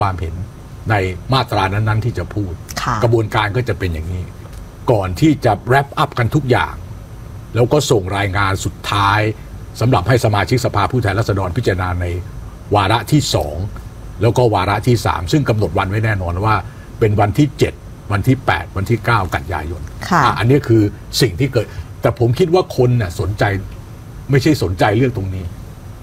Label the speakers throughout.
Speaker 1: ความเห็นในมาตรานั้นๆที่จะพูดกระบวนการก็จะเป็นอย่างนี้ก่อนที่จะแรปอัพกันทุกอย่างแล้วก็ส่งรายงานสุดท้ายสำหรับให้สมาชิกสภาผู้แทนราษฎรพิจารณาในวาระที่2แล้วก็วาระที่3ซึ่งกำหนดวันไว้แน่นอนว่าเป็นวันที่7วันที่8วันที่9กันยายนอันนี้คือสิ่งที่เกิดแต่ผมคิดว่าคนน่ะสนใจไม่ใช่สนใจเรื่องตรงนี้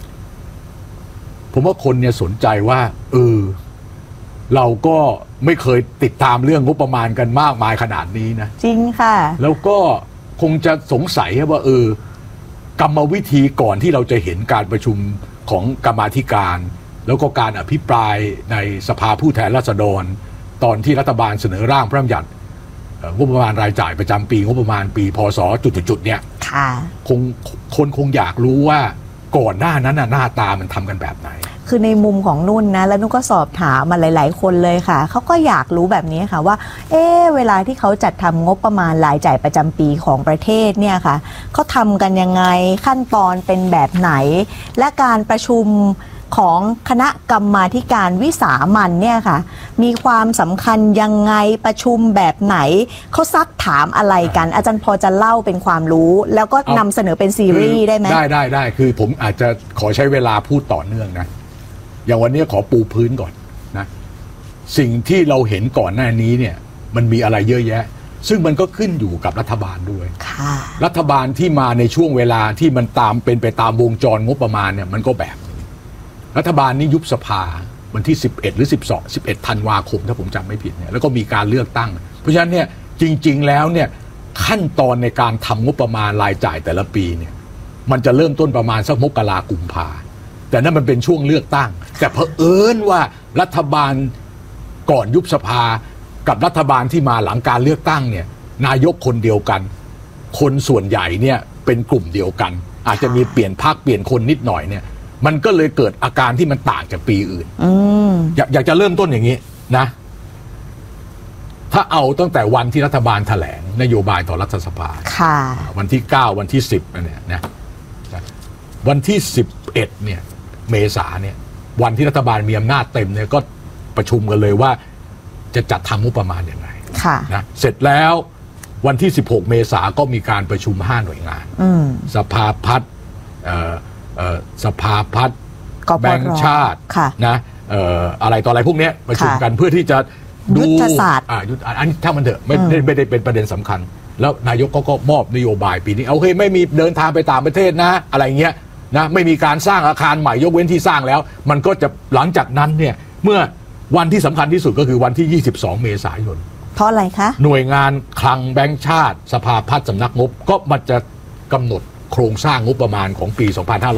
Speaker 1: ผมว่าคนเนี่ยสนใจว่าเราก็ไม่เคยติดตามเรื่องงบประมาณกันมากมายขนาดนี้นะ
Speaker 2: จริงค่ะ
Speaker 1: แล้วก็คงจะสงสัยว่ากรรมวิธีก่อนที่เราจะเห็นการประชุมของกรรมาธิการแล้วก็การอภิปรายในสภาผู้แทนราษฎรตอนที่รัฐบาลเสนอร่างพระราชบัญญัติงบประมาณรายจ่ายประจำปีงบประมาณปีพศจุดๆเนี่ยคนคงอยากรู้ว่าก่อนหน้านั้นหน้าตามันทำกันแบบไหน
Speaker 2: คือในมุมของนุ่นนะแล้วนุ่นก็สอบถามมาหลายๆคนเลยค่ะเขาก็อยากรู้แบบนี้ค่ะว่าเวลาที่เขาจัดทำงบประมาณรายจ่ายประจำปีของประเทศเนี่ยค่ะเขาทำกันยังไงขั้นตอนเป็นแบบไหนและการประชุมของคณะกรรมาธิการวิสามัญเนี่ยค่ะมีความสำคัญยังไงประชุมแบบไหนเขาซักถามอะไรกันอาจารย์พอจะเล่าเป็นความรู้แล้วก็นำเสนอเป็นซีรีส์ได้ไหม
Speaker 1: ได้คือผมอาจจะขอใช้เวลาพูดต่อเนื่องนะอย่างวันนี้ขอปูพื้นก่อนนะสิ่งที่เราเห็นก่อนหน้านี้เนี่ยมันมีอะไรเยอะแยะซึ่งมันก็ขึ้นอยู่กับรัฐบาลด้วยรัฐบาลที่มาในช่วงเวลาที่มันเป็นไปตามวงจรงบประมาณเนี่ยมันก็แบบรัฐบาลนี้ยุบสภาวันที่11หรือ11ธันวาคมถ้าผมจำไม่ผิดเนี่ยแล้วก็มีการเลือกตั้งเพราะฉะนั้นเนี่ยจริงๆแล้วเนี่ยขั้นตอนในการทำงบประมาณรายจ่ายแต่ละปีเนี่ยมันจะเริ่มต้นประมาณสักมกรากุมภาแต่นั่นมันเป็นช่วงเลือกตั้งแต่เผอิญว่ารัฐบาลก่อนยุบสภากับรัฐบาลที่มาหลังการเลือกตั้งเนี่ยนายกคนเดียวกันคนส่วนใหญ่เนี่ยเป็นกลุ่มเดียวกันอาจจะมีเปลี่ยนพรรคเปลี่ยนคนนิดหน่อยเนี่ยมันก็เลยเกิดอาการที่มันต่างจากปีอื่นอยากจะเริ่มต้นอย่างนี้นะถ้าเอาตั้งแต่วันที่รัฐบาลแถลงนโยบายต่อรัฐสภาวันที่9วันที่10เนี่ยนะวันที่11เนี่ยเมษาเนี่ยวันที่รัฐบาลมีอำนาจเต็มเนี่ยก็ประชุมกันเลยว่าจะจัดทำงบประมาณอย่างไรนะเสร็จแล้ววันที่16เมษาก็มีการประชุม5หน่วยงานสภาพัฒน์สภาพัฒน์แบงก์ชาตินะอะไรต่ออะไรพวกนี้ประชุมกันเพื่อที่จะดู
Speaker 2: ยุทธศาสตร์
Speaker 1: อันถ้ามันเถอะไม่ได้เป็นประเด็นสำคัญแล้วนายกก็มอบนโยบายปีนี้โอเคไม่มีเดินทางไปต่างประเทศนะอะไรเงี้ยนะไม่มีการสร้างอาคารใหม่ยกเว้นที่สร้างแล้วมันก็จะหลังจากนั้นเนี่ยเมื่อวันที่สำคัญที่สุดก็คือวันที่22เมษายน
Speaker 2: เพราะอะไรคะ
Speaker 1: หน่วยงานคลังแบงก์ชาติสภาพัฒน์สำนักงบก็มันจะกำหนดโครงสร้างงบประมาณของปี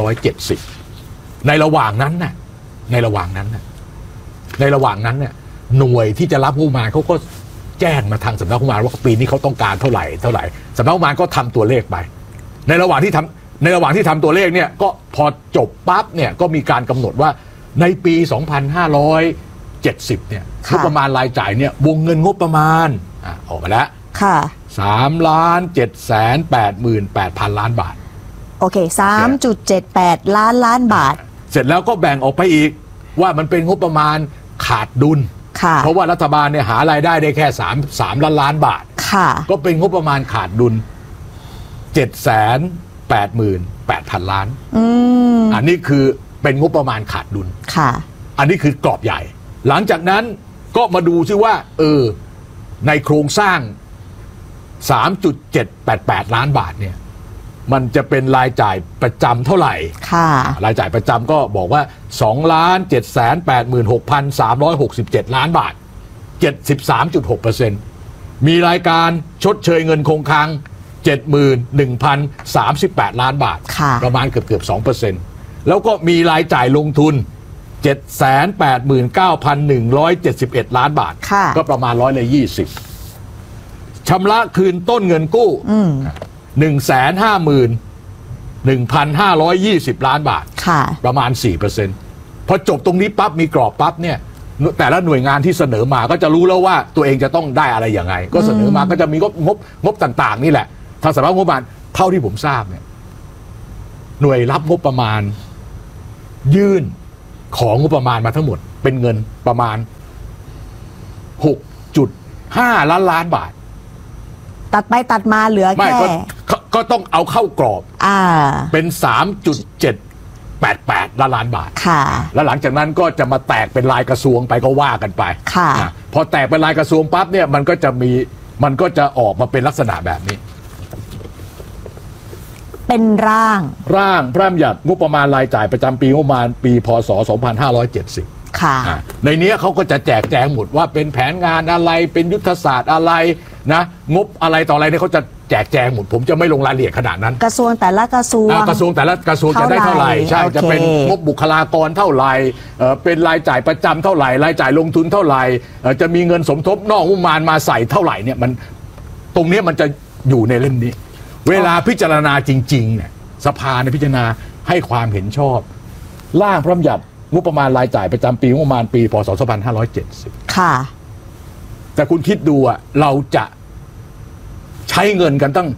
Speaker 1: 2570ในระหว่างนั้นเนี่ยหน่วยที่จะรับงบประมาณเขาก็แจ้งมาทางสำนักงบประมาณว่าปีนี้เขาต้องการเท่าไหร่สำนักงบประมาณก็ทำตัวเลขไปในระหว่างที่ทำตัวเลขเนี่ยก็พอจบปั๊บเนี่ยก็มีการกำหนดว่าในปี2570เนี่ยงบประมาณรายจ่ายเนี่ยวงเงินงบประมาณออกมาแล้ว
Speaker 2: ค่ะ
Speaker 1: 3,788,000 ล้านบาท
Speaker 2: โอเค 3.78 ล้านบาท
Speaker 1: เสร็จแล้วก็แบ่งออกไปอีกว่ามันเป็นงบประมาณขาดดุลเพราะว่ารัฐบาลเนี่ยหารายได้ได้แค่3 ล้านบาทก็เป็นงบประมาณขาดดุล788,000 ล้านอันนี้คือเป็นงบประมาณขาดดุลอันนี้คือกรอบใหญ่หลังจากนั้นก็มาดูซิว่าในโครงสร้าง 3.788 ล้านบาทเนี่ยมันจะเป็นรายจ่ายประจำเท่าไหร่รายจ่ายประจำก็บอกว่า 2,786,367 ล้านบาท 73.6% มีรายการชดเชยเงินคงคลัง 71,038 ล้านบาทประมาณเกือบ 2% แล้วก็มีรายจ่ายลงทุน 789,171 ล้านบาทก็ประมาณ20%ชำระคืนต้นเงินกู้ 151,520 ล้านบาทประมาณ 4% พอจบตรงนี้ปั๊บมีกรอบปั๊บเนี่ยแต่ละหน่วยงานที่เสนอมาก็จะรู้แล้วว่าตัวเองจะต้องได้อะไรอย่างไรก็เสนอมาก็จะมีงบต่างๆนี่แหละทางสำนักงบประมาณเท่าที่ผมทราบเนี่ยหน่วยรับงบประมาณยื่นของงบประมาณมาทั้งหมดเป็นเงินประมาณ 6.5 ล้านบาท
Speaker 2: ตัดไปตัดมาเหลือแค่
Speaker 1: ก็ต้องเอาเข้ากรอบเป็น 3.788 ล้านบาท
Speaker 2: ค่ะ
Speaker 1: แล้วหลังจากนั้นก็จะมาแตกเป็นรายกระทรวงไปก็ว่ากันไป
Speaker 2: ค่ะ
Speaker 1: พอแตกเป็นรายกระทรวงปั๊บเนี่ยมันก็จะออกมาเป็นลักษณะแบบนี้
Speaker 2: เป็นร่าง
Speaker 1: พระราชบัญญัติงบประมาณรายจ่ายประจำปีงบประมาณปีพ.ศ. 2570
Speaker 2: ค่ะ
Speaker 1: ในนี้เขาก็จะแจกแจงหมดว่าเป็นแผนงานอะไรเป็นยุทธศาสตร์อะไรนะงบอะไรต่ออะไรเนี่ยเขาจะแจกแจงหมดผมจะไม่ลงรายละเอียดขนาดนั้น
Speaker 2: กระทรวงแต่ละกระทรวง
Speaker 1: แต่ละกระทรวงจะได้เท่าไหร่ใช่จะเป็นงบบุคลากรเท่าไหร่เป็นรายจ่ายประจำเท่าไหร่รายจ่ายลงทุนเท่าไหร่จะมีเงินสมทบนอกงบประมาณมาใส่เท่าไหร่เนี่ยมันตรงนี้มันจะอยู่ในเล่มนี้เวลาพิจารณาจริงๆเนี่ยสภาในพิจารณาให้ความเห็นชอบร่างพระราชบัญญัติงบประมาณรายจ่ายประจำปีงบประมาณปีพ.ศ. 2570
Speaker 2: ค่ะ
Speaker 1: แต่คุณคิดดูอ่ะเราจะใช้เงินกันตั้ง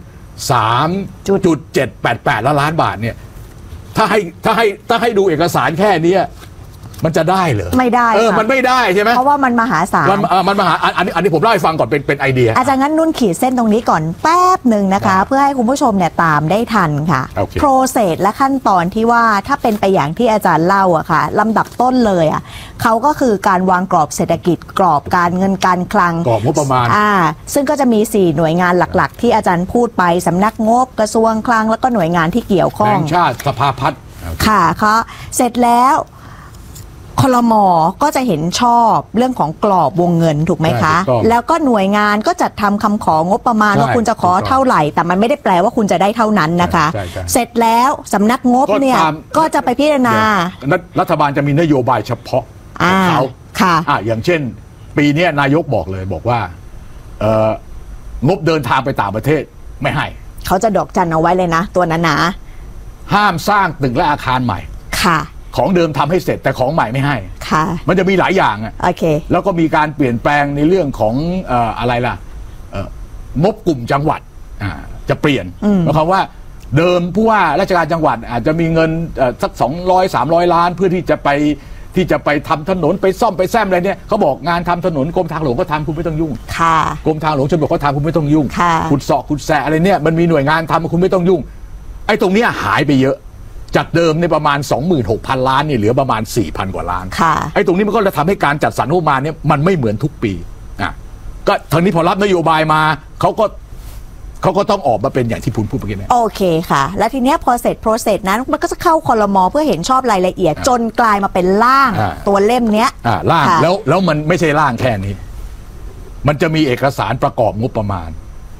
Speaker 1: 3.788 ล้านบาทเนี่ยถ้าให้ดูเอกสารแค่นี้มันจะได้เหรอ
Speaker 2: ไม่ได้
Speaker 1: มันไม่ได้ใช่ไหม
Speaker 2: เพราะว่ามันมหาศาล
Speaker 1: มันมหาอันนี้ผมเล่าให้ฟังก่อนเป็นไอเดีย
Speaker 2: อาจารย์งั้นนุ่นขีดเส้นตรงนี้ก่อนแป๊บหนึ่งนะคะเพื่อให้คุณผู้ชมเนี่ยตามได้ทันค่ะโปรเซสและขั้นตอนที่ว่าถ้าเป็นไปอย่างที่อาจารย์เล่าอะค่ะลำดับต้นเลยอะเขาก็คือการวางกรอบเศรษฐกิจกรอบการเงินการคลัง
Speaker 1: กรอบงบประมาณ
Speaker 2: ซึ่งก็จะมี4หน่วยงานหลักๆที่อาจารย์พูดไปสำนักงบกระทรวงคลังแล้วก็หน่วยงานที่เกี่ยวข้อง
Speaker 1: แบงก์ชาติสภาพัฒน์
Speaker 2: ค่ะเขาเสร็จแล้วคลม.ก็จะเห็นชอบเรื่องของกรอบวงเงินถูกไหมคะแล้วก็หน่วยงานก็จัดทำคำของบประมาณว่าคุณจะขอเท่าไหร่แต่มันไม่ได้แปลว่าคุณจะได้เท่านั้นนะคะเสร็จแล้วสำนักงบเนี่ยก็จะไปพิจารณา
Speaker 1: รัฐบาลจะมีนโยบายเฉพาะของเขา
Speaker 2: ค่ะ
Speaker 1: อย่างเช่นปีนี้นายกบอกเลยบอกว่างบเดินทางไปต่างประเทศไม่ให้
Speaker 2: เขาจะดอกจันเอาไว้เลยนะตัวนั้นนะ
Speaker 1: ห้ามสร้างตึกและอาคารใหม่
Speaker 2: ค่ะ
Speaker 1: ของเดิมทำให้เสร็จแต่ของใหม่ไม่ให้
Speaker 2: ค่ะ
Speaker 1: มันจะมีหลายอย่าง
Speaker 2: โอเค
Speaker 1: แล้วก็มีการเปลี่ยนแปลงในเรื่องของอะไรล่ะงบกลุ่มจังหวัดจะเปลี่ยนหมายความว่าเดิมผู้ว่าราชการจังหวัดอาจจะมีเงินสัก200-300 ล้านเพื่อที่จะไปทำถนนไปซ่อมไปแซมอะไรเนี่ยเขาบอกงานทำถนนกรมทางหลวงก็ทำคุณไม่ต้องยุ่ง
Speaker 2: ค่ะ
Speaker 1: กรมทางหลวงชนบทก็ทำคุณไม่ต้องยุ่งขุดเสาะขุดแสะอะไรเนี่ยมันมีหน่วยงานทำคุณไม่ต้องยุ่งไอ้ตรงเนี้ยหายไปเยอะจากเดิมในประมาณ 26,000 ล้านนี่เหลือประมาณ 4,000 กว่าล้านไอ้ตรงนี้มันก็จะทำให้การจัดสรรงบประมาณเนี่ยมันไม่เหมือนทุกปีก็ทางนี้พอรับนโยบายมาเขาก็ต้องออกมาเป็นอย่างที่พูดเมื่อกี้เนี่ย
Speaker 2: โอเคค่ะแล้วทีเนี้ยพอเสร็จโปรเซสนั้นมันก็จะเข้าครม.เพื่อเห็นชอบรายละเอียดจนกลายมาเป็นร่างตัวเล่มเนี้ย
Speaker 1: ร่างแล้วมันไม่ใช่ร่างแค่นี้มันจะมีเอกสารประกอบงบประมาณ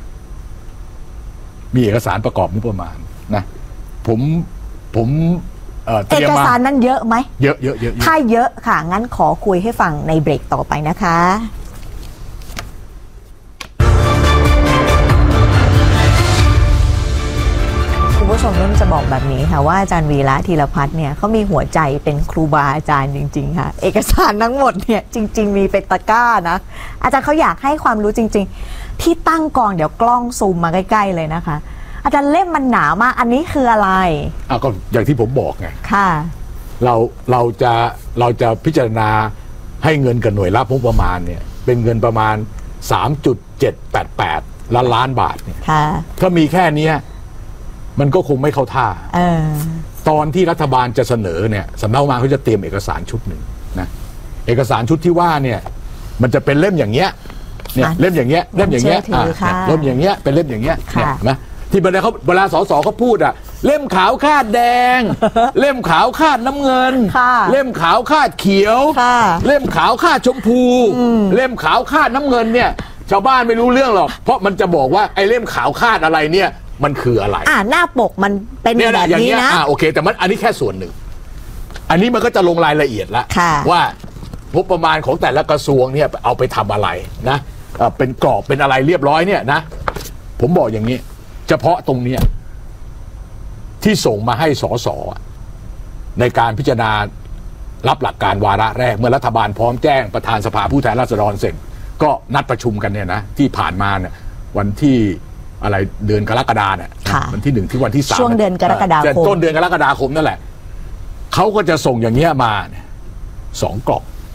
Speaker 1: มีเอกสารประกอบงบประมาณนะผม
Speaker 2: เอกสารนั้นเยอะไหม
Speaker 1: เยอะ
Speaker 2: ถ้าเยอะค่ะงั้นขอคุยให้ฟังในเบรกต่อไปนะคะคุณผู้ชมนุ่นจะบอกแบบนี้ค่ะว่าอาจารย์วีระธีรพัฒน์เนี่ยเขามีหัวใจเป็นครูบาอาจารย์จริงๆค่ะเอกสารทั้งหมดเนี่ยจริงๆมีเป็นตะกร้านะอาจารย์เขาอยากให้ความรู้จริงๆที่ตั้งกองเดี๋ยวกล้องซูมมาใกล้ๆเลยนะคะอาจารย์เล่มมันหนามากอันนี้คืออะไร
Speaker 1: ก็อย่างที่ผมบอกไง
Speaker 2: ค่ะ
Speaker 1: เราจะพิจารณาให้เงินกับหน่วยรับงบประมาณเนี่ยเป็นเงินประมาณ 3.788 ล้านบาทเนี่ยถ้ามีแค่นี้มันก็คงไม่เข้าท่าตอนที่รัฐบาลจะเสนอเนี่ยสำนักงบเขาจะเตรียมเอกสารชุดหนึ่งนะเอกสารชุดที่ว่าเนี่ยมันจะเป็นเล่มอย่างเงี้ยเนี่ยเล่มอย่างเงี้ยเล่มอย่างเงี้ยเล่มอย่างเงี้ยเป็นเล่มอย่างเงี้ยนะที่เวลาสสเขาพูดเล่มขาวคาดแดงเล่มขาวคาดน้ำเงินเล่มขาวคาดเขียวเล่มขาวคาดชมพูเล่มขาวคาดน้ำเงินเนี่ยชาวบ้านไม่รู้เรื่องหรอกเพราะมันจะบอกว่าไอ้เล่มขาวคาดอะไรเนี่ยมันคืออะไร
Speaker 2: หน้าปกมันเป็นแบบนี้นะ
Speaker 1: โอเคแต่มันอันนี้แค่ส่วนหนึ่งอันนี้มันก็จะลงรายละเอียดแล้วว่างบประมาณของแต่ละกระทรวงเนี่ยเอาไปทำอะไรนะเป็นกรอบเป็นอะไรเรียบร้อยเนี่ยนะผมบอกอย่างนี้เฉพาะตรงนี้ที่ส่งมาให้สสในการพิจารณารับหลักการวาระแรกเมื่อรัฐบาลพร้อมแจ้งประธานสภาผู้แทนราษฎรเสร็จก็นัดประชุมกันเนี่ยนะที่ผ่านมาเนี่ยวันที่อะไรเดือนกรกฎาเนี่ยวันที่1ที่วันที่3
Speaker 2: ช่วงเดือนกรกฎาคม
Speaker 1: ต้นเดือนกรกฎาคมนั่นแหละเขาก็จะส่งอย่างเงี้ยมา2 กล่อง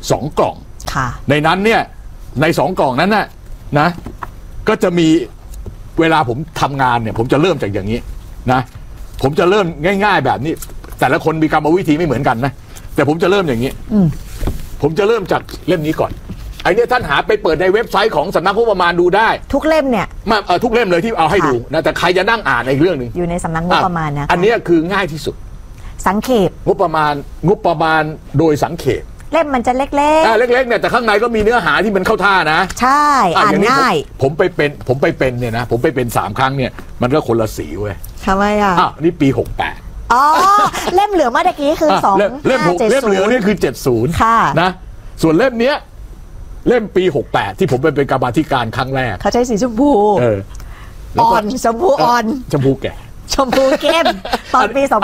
Speaker 1: 2 กล่อง
Speaker 2: ค่ะ
Speaker 1: ในนั้นเนี่ยใน2 กล่องนั้นนะก็จะมีเวลาผมทำงานเนี่ยผมจะเริ่มจากอย่างนี้นะผมจะเริ่มง่ายๆแบบนี้แต่ละคนมีกรรมวิธีไม่เหมือนกันนะแต่ผมจะเริ่มอย่างนี้ผมจะเริ่มจากเล่มนี้ก่อนไอ้เนี่ยท่านหาไปเปิดในเว็บไซต์ของสำนักงบประมาณดูได้
Speaker 2: ทุกเล่มเนี่ย
Speaker 1: มาทุกเล่มเลยที่เอาให้ดูนะแต่ใครจะนั่งอ่านอีกเรื่องหนึ่ง
Speaker 2: อยู่ในสำนักงบประมาณนะคะ
Speaker 1: อันนี้คือง่ายที่สุด
Speaker 2: สังเขป
Speaker 1: งบประมาณโดยสังเขป
Speaker 2: เล่มมันจะเล็กๆ
Speaker 1: เล็กๆเนี่ยแต่ข้างในก็มีเนื้อหาที่มันเข้าท่านะ
Speaker 2: ใช่อ่านง่าย
Speaker 1: ผมไปเป็นเนี่ยนะผมไปเป็น3 ครั้งเนี่ยมันก็คนละสีเว้ย
Speaker 2: ทำไมอ่ะ
Speaker 1: นี่ปี68
Speaker 2: อ๋อเล่มเหลืองเมื่อกี้คือ2
Speaker 1: เล่มเหลืองนี่คือ70
Speaker 2: ค่ะ
Speaker 1: นะส่วนเล่มเนี้ยเล่มปี68ที่ผมไปเป็นกรรมาธิการครั้งแรก
Speaker 2: เขาใช้สีชมพูอ่อนชมพูอ่อน
Speaker 1: ชมพูแก่
Speaker 2: ชมพูเข้มตอนปี2567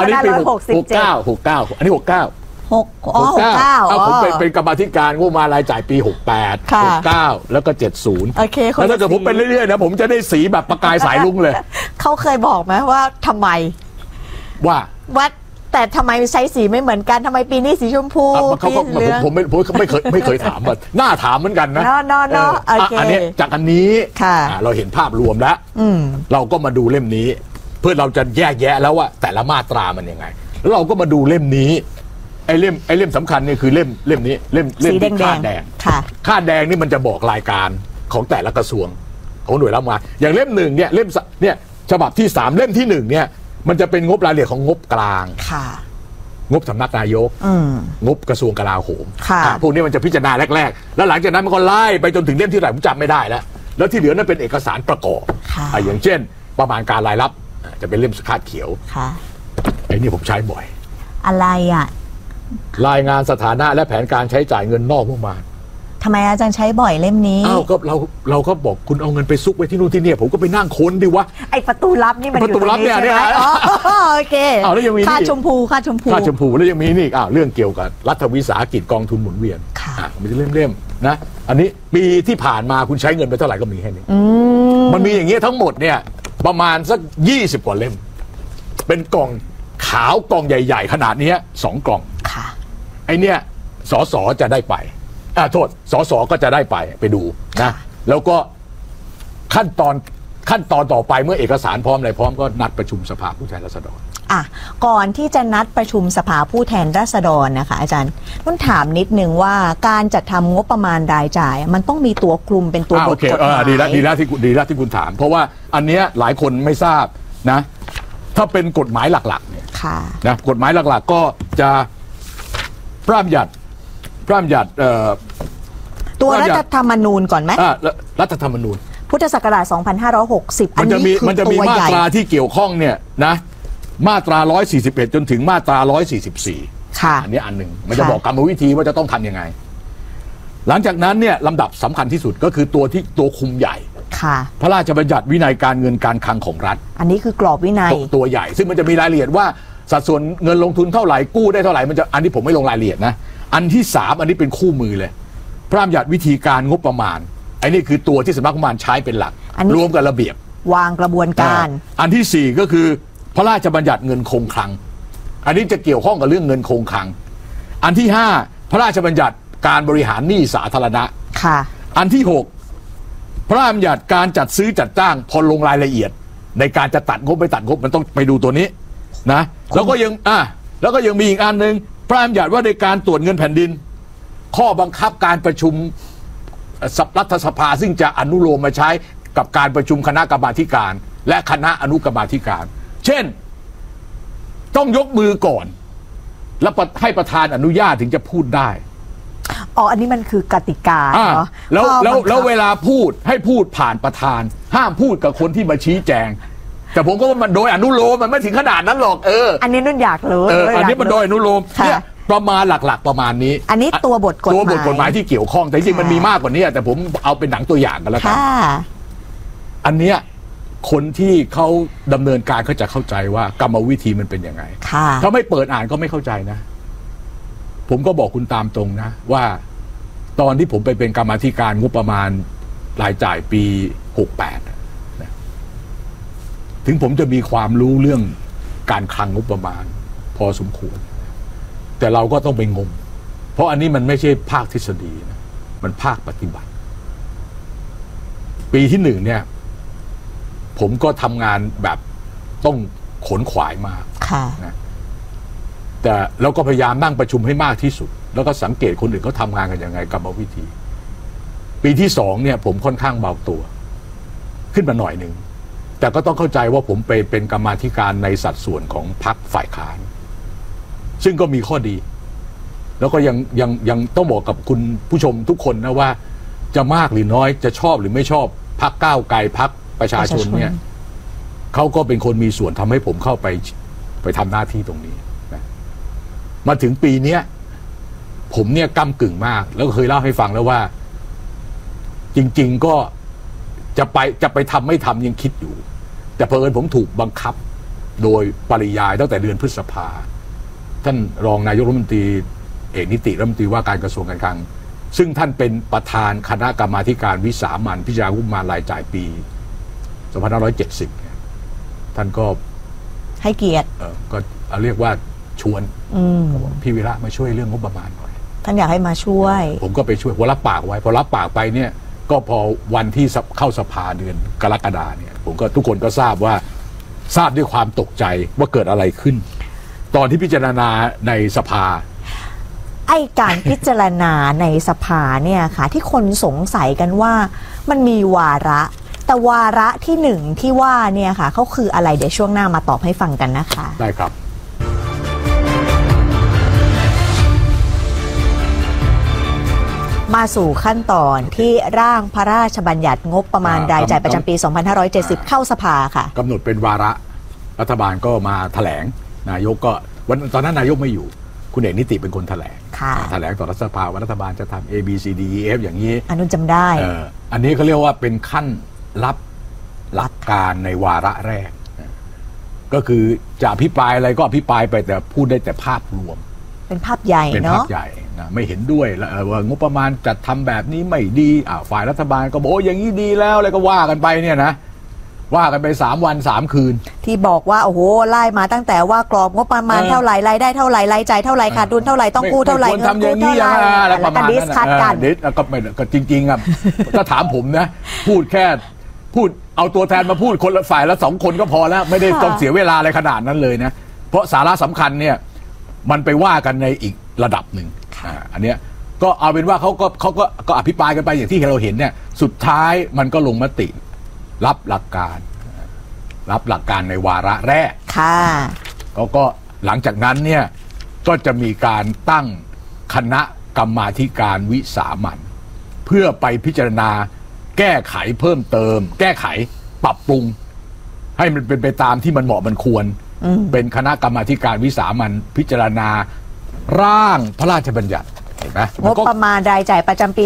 Speaker 1: 69อันนี้69ผมเป็นกรรมาธิการงบประมาณรายจ่ายปี68 69แล้วก็70
Speaker 2: โอเค
Speaker 1: แล้วถ้าเกิดผมเป็นเรื่อยๆนะผมจะได้สีแบบประกายสายลุ้งเลย
Speaker 2: เขาเคยบอกไหมว่าทำไม
Speaker 1: ว่า
Speaker 2: แต่ทำไมใช้สีไม่เหมือนกันทำไมปีนี้สีชมพู
Speaker 1: ปีเหลืองผมไม่เคยถามแบบน่าถามเหมือนกันนะอันนี้จากอันนี้เราเห็นภาพรวมแล้วเราก็มาดูเล่มนี้เพื่อเราจะแยกแยะแล้วว่าแต่ละมาตรามันยังไงแล้วเราก็มาดูเล่มนี้ไอ้เล่มสำคัญนี่คือเล่มนี้เล่มที่ค่าแดงค่าแดงนี่มันจะบอกรายการของแต่ละกระทรวงของหน่วยรับมาอย่างเล่ม1เนี่ยเล่มเนี่ยฉบับที่3เล่มที่1เนี่ยมันจะเป็นงบรายละเอียดของงบกลางงบสำนักนายกงบกระทรวงกลาโหมพวกนี้มันจะพิจารณาแรกๆแล้วหลังจากนั้นมันก็ไล่ไปจนถึงเล่มที่ไหนผมจำไม่ได้แล้วที่เหลือนั่นเป็นเอกสารประกอบอย่างเช่นประมาณการรายรับจะเป็นเล่มคาดเขียวไอ้นี่ผมใช้บ่อย
Speaker 2: อะไรอ่ะ
Speaker 1: รายงานสถานะและแผนการใช้จ่ายเงินนอกงบประมาณ
Speaker 2: ทำไมอาจารย์ใช้บ่อยเล่มนี้
Speaker 1: ก็เราก็บอกคุณเอาเงินไปซุกไว้ที่นู่นที่นี่ผมก็ไปนั่งค้นดิวะ
Speaker 2: ไอประตูลับนี่มันอยู่ตรงนี้ใช่ไหมโอเคค่าชมพู
Speaker 1: แล้วยังมีนี่เรื่องเกี่ยวกับรัฐวิสาหกิจกองทุนหมุนเวียนมันจะเล่มๆนะอันนี้ปีที่ผ่านมาคุณใช้เงินไปเท่าไหร่ก็มีแค่นี้มันมีอย่างเงี้ยทั้งหมดเนี่ยประมาณสัก20 กว่าเล่มเป็นกล่องขาวกล่องใหญ่ๆขนาดนี้2 กล่องไอเนี้ยสสจะได้ไปสสก็จะได้ไปดูนะแล้วก็ขั้นตอนต่อไปเมื่อเอกสารพร้อมอะไรพร้อมก็นัดประชุมสภาผู้แทนราษฎร
Speaker 2: ก่อนที่จะนัดประชุมสภาผู้แทนราษฎรนะคะอาจารย์ต้องถามนิดนึงว่าการจัดทำงบประมาณรายจ่ายมันต้องมีตัวคลุมเป็นตัวบทกฎหมาย
Speaker 1: ดีแล้วที่คุณถามเพราะว่าอันเนี้ยหลายคนไม่ทราบนะถ้าเป็นกฎหมายหลักๆเนี่ยนะกฎหมายหลักๆก็จะพระราชบัญญัติ
Speaker 2: ตัวรัฐธรรมนูญก่อนไหม
Speaker 1: รัฐธรรมนูญ
Speaker 2: พุทธศักราช 2560
Speaker 1: มันจะมีมาตราที่เกี่ยวข้องเนี่ยนะมาตรา141จนถึงมาตรา144อันนี้อันหนึ่งมันจะบอกกรรมวิธีว่าจะต้องทำยังไงหลังจากนั้นเนี่ยลำดับสำคัญที่สุดก็คือตัวคุมใหญ่พระราชบัญญัติวินัยการเงินการคลังของรัฐ
Speaker 2: อันนี้คือกรอบวินัย
Speaker 1: ตัวใหญ่ซึ่งมันจะมีรายละเอียดว่าสัดส่วนเงินลงทุนเท่าไหร่กู้ได้เท่าไหร่มันจะอันนี้ผมไม่ลงรายละเอียดนะอันที่3อันนี้เป็นคู่มือเลยพระราชบัญญัติวิธีการงบประมาณอันนี้คือตัวที่สำนักงบประมาณใช้เป็นหลักรวมกับระเบียบ
Speaker 2: วางกระบวนการ
Speaker 1: อันที่4ก็คือพระราชบัญญัติเงินคงคลังอันนี้จะเกี่ยวข้องกับเรื่องเงินคงคลังอันที่5พระราชบัญญัติการบริหารหนี้สาธารณะอันที่6พระราชบัญญัติการจัดซื้อจัดจ้างพอลงรายละเอียดในการจะตัดงบไปตัดงบมันต้องไปดูตัวนี้นะแล้วก็ยังมีอีกอันนึงพระราชบัญญัติว่าในการตรวจเงินแผ่นดินข้อบังคับการประชุมรัฐสภาซึ่งจะอนุโลมมาใช้กับการประชุมคณะกรรมาธิการและคณะอนุกรรมาธิการเช่นต้องยกมือก่อนแล้วให้ประธานอนุญาตถึงจะพูดได้
Speaker 2: อันนี้มันคือกติกาเนาะ
Speaker 1: แล้วเวลาพูดให้พูดผ่านประธานห้ามพูดกับคนที่มาชี้แจงแต่ผมก็ว่ามันโดยอนุโลมมันไม่ถึงขนาดนั้นหรอก
Speaker 2: อันนี้นุ่นอยากรู้
Speaker 1: อันนี้มันโดยอนุโลมเนี่ยประมาณหลักๆประมาณนี้
Speaker 2: อันนี้ตัวบทก
Speaker 1: ฎหมายที่เกี่ยวข้องแต่จริงๆมันมีมากกว่านี้แต่ผมเอาเป็นหนังตัวอย่างกันแล้วกันอันเนี้ยคนที่เขาดำเนินการเขาจะเข้าใจว่ากรรมวิธีมันเป็นยังไงถ้าไม่เปิดอ่านก็ไม่เข้าใจนะผมก็บอกคุณตามตรงนะว่าตอนที่ผมไปเป็นกรรมาธิการงบประมาณรายจ่ายปี68ถึงผมจะมีความรู้เรื่องการคลังงบประมาณพอสมควรแต่เราก็ต้องไปงมเพราะอันนี้มันไม่ใช่ภาคทฤษฎีนะมันภาคปฏิบัติ ปีที่หนึ่งเนี่ยผมก็ทำงานแบบต้องขนขวายมาก
Speaker 2: ค่ะ
Speaker 1: นะแต่เราก็พยายามนั่งประชุมให้มากที่สุด แล้วก็สังเกตคนอื่นเขาทำงานกันยังไงกรรมวิธี ปีที่สองเนี่ยผมค่อนข้างเบาตัว ขึ้นมาหน่อยหนึ่งแต่ก็ต้องเข้าใจว่าผมไปเป็นกรรมาธิการในสัดส่วนของพรรคฝ่ายค้านซึ่งก็มีข้อดี แล้วก็ยังต้องบอกกับคุณผู้ชมทุกคนนะว่าจะมากหรือน้อยจะชอบหรือไม่ชอบพรรคก้าวไกลพรรคประชาชนเนี่ยเขาก็เป็นคนมีส่วนทำให้ผมเข้าไปทำหน้าที่ตรงนี้นะมาถึงปีเนี้ยผมเนี่ยก้ำกึ่งมากแล้วก็เคยเล่าให้ฟังแล้วว่าจริงๆก็จะไปทำไม่ทำยังคิดอยู่แต่เผอิญผมถูกบังคับโดยปริยายตั้งแต่เดือนพฤษภาท่านรองนายกรัฐมนตรีเอกนิติรัฐมนตรีว่าการกระทรวงการคลังซึ่งท่านเป็นประธานคณะกรรมาธิการวิสามัญพิจารณางบประมาณรายจ่ายปี 2570 เนี่ยท่านก็
Speaker 2: ให้เกียรติ
Speaker 1: ก็เรียกว่าชวนพี่วิระมาช่วยเรื่องงบประมาณหน่อย
Speaker 2: ท่านอยากให้มาช่วย
Speaker 1: ผมก็ไปช่วยผมรับปากไว้พอรับปากไปเนี่ยก็พอวันที่เข้าสภาเดือนกรกฎาเนี่ยผมก็ทุกคนก็ทราบด้วยความตกใจว่าเกิดอะไรขึ้นตอนที่พิจารณาในสภา
Speaker 2: ไอ้การพิจารณาในสภาเนี่ยค่ะที่คนสงสัยกันว่ามันมีวาระแต่วาระที่หนึ่งที่ว่าเนี่ยค่ะเขาคืออะไรเดี๋ยวช่วงหน้ามาตอบให้ฟังกันนะคะ
Speaker 1: ได้ครับ
Speaker 2: มาสู่ขั้นตอนที่ร่างพระราชบัญญัติงบประมาณรายจ่ายประจำปี 2570 เข้าสภาค่ะ
Speaker 1: กำหนดเป็นวาระรัฐบาลก็มาแถลงนายกก็ตอนนั้นนายกไม่อยู่คุณเอกนิติเป็นคนแถลงแถลงต่อรัฐสภาว่ารัฐบาลจะทำ A B C D E F อย่างนี้
Speaker 2: อันนู้นจำได้
Speaker 1: อันนี้เขาเรียกว่าเป็นขั้นรับหลักการในวาระแรกก็คือจะอภิปรายอะไรก็อภิปรายไปแต่พูดได้แต่ภาพรวม
Speaker 2: เป็นภาพใหญ่เนาะ
Speaker 1: เป็นภาพใหญ่นะไม่เห็นด้วยว่างบประมาณจัดทำแบบนี้ไม่ดีฝ่ายรัฐบาลก็บอกอย่างนี้ดีแล้วอะไรก็ว่ากันไปเนี่ยนะว่ากันไป3 วัน 3 คืน
Speaker 2: ที่บอกว่าโอ้โหไล่มาตั้งแต่ว่ากรอบงบประมาณเท่าไหร่รายได้เท่าไหร่รายจ่ายเท่าไหร่ขาดดุลเท่าไหร่ต้องกู้เท่าไหร่
Speaker 1: เงินกู้เท่าไหร่แล้วก็ดิสคัสกันก็จริงๆอ่ะถ้าถามผมนะพูดเอาตัวแทนมาพูดคนละฝ่ายละ2 คนก็พอแล้วไม่ได้ต้องเสียเวลาอะไรขนาดนั้นเลยนะเพราะสาระสำคัญเนี่ยมันไปว่ากันในอีกระดับหนึ่งอันเนี้ยก็เอาเป็นว่าเขาก็อภิปรายกันไปอย่างที่เราเห็นเนี่ยสุดท้ายมันก็ลงมติรับหลักการในวาระแรก
Speaker 2: ค่ะ
Speaker 1: ก็หลังจากนั้นเนี่ยก็จะมีการตั้งคณะกรรมาธิการวิสามัญเพื่อไปพิจารณาแก้ไขเพิ่มเติมแก้ไขปรับปรุงให้มันเป็นไปตามที่มันเหมาะมันควรเป็นคณะกรรมาธิการวิสามัญพิจารณาร่างพระราชบัญญัติเห็นไหม
Speaker 2: งบประมาณรายจ่ายประจำปี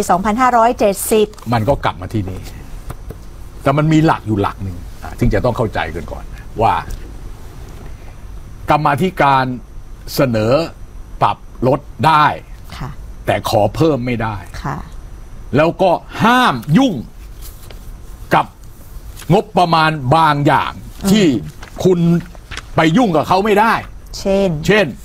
Speaker 2: 2570
Speaker 1: มันก็กลับมาที่นี่แต่มันมีหลักอยู่หลักหนึ่งซึ่งจะต้องเข้าใจกันก่อนว่ากรรมาธิการเสนอปรับลดได้แต่ขอเพิ่มไม่ได้แล้วก็ห้ามยุ่งกับงบประมาณบางอย่างที่คุณไปยุ่งกับเขาไม่ได้
Speaker 2: เช่น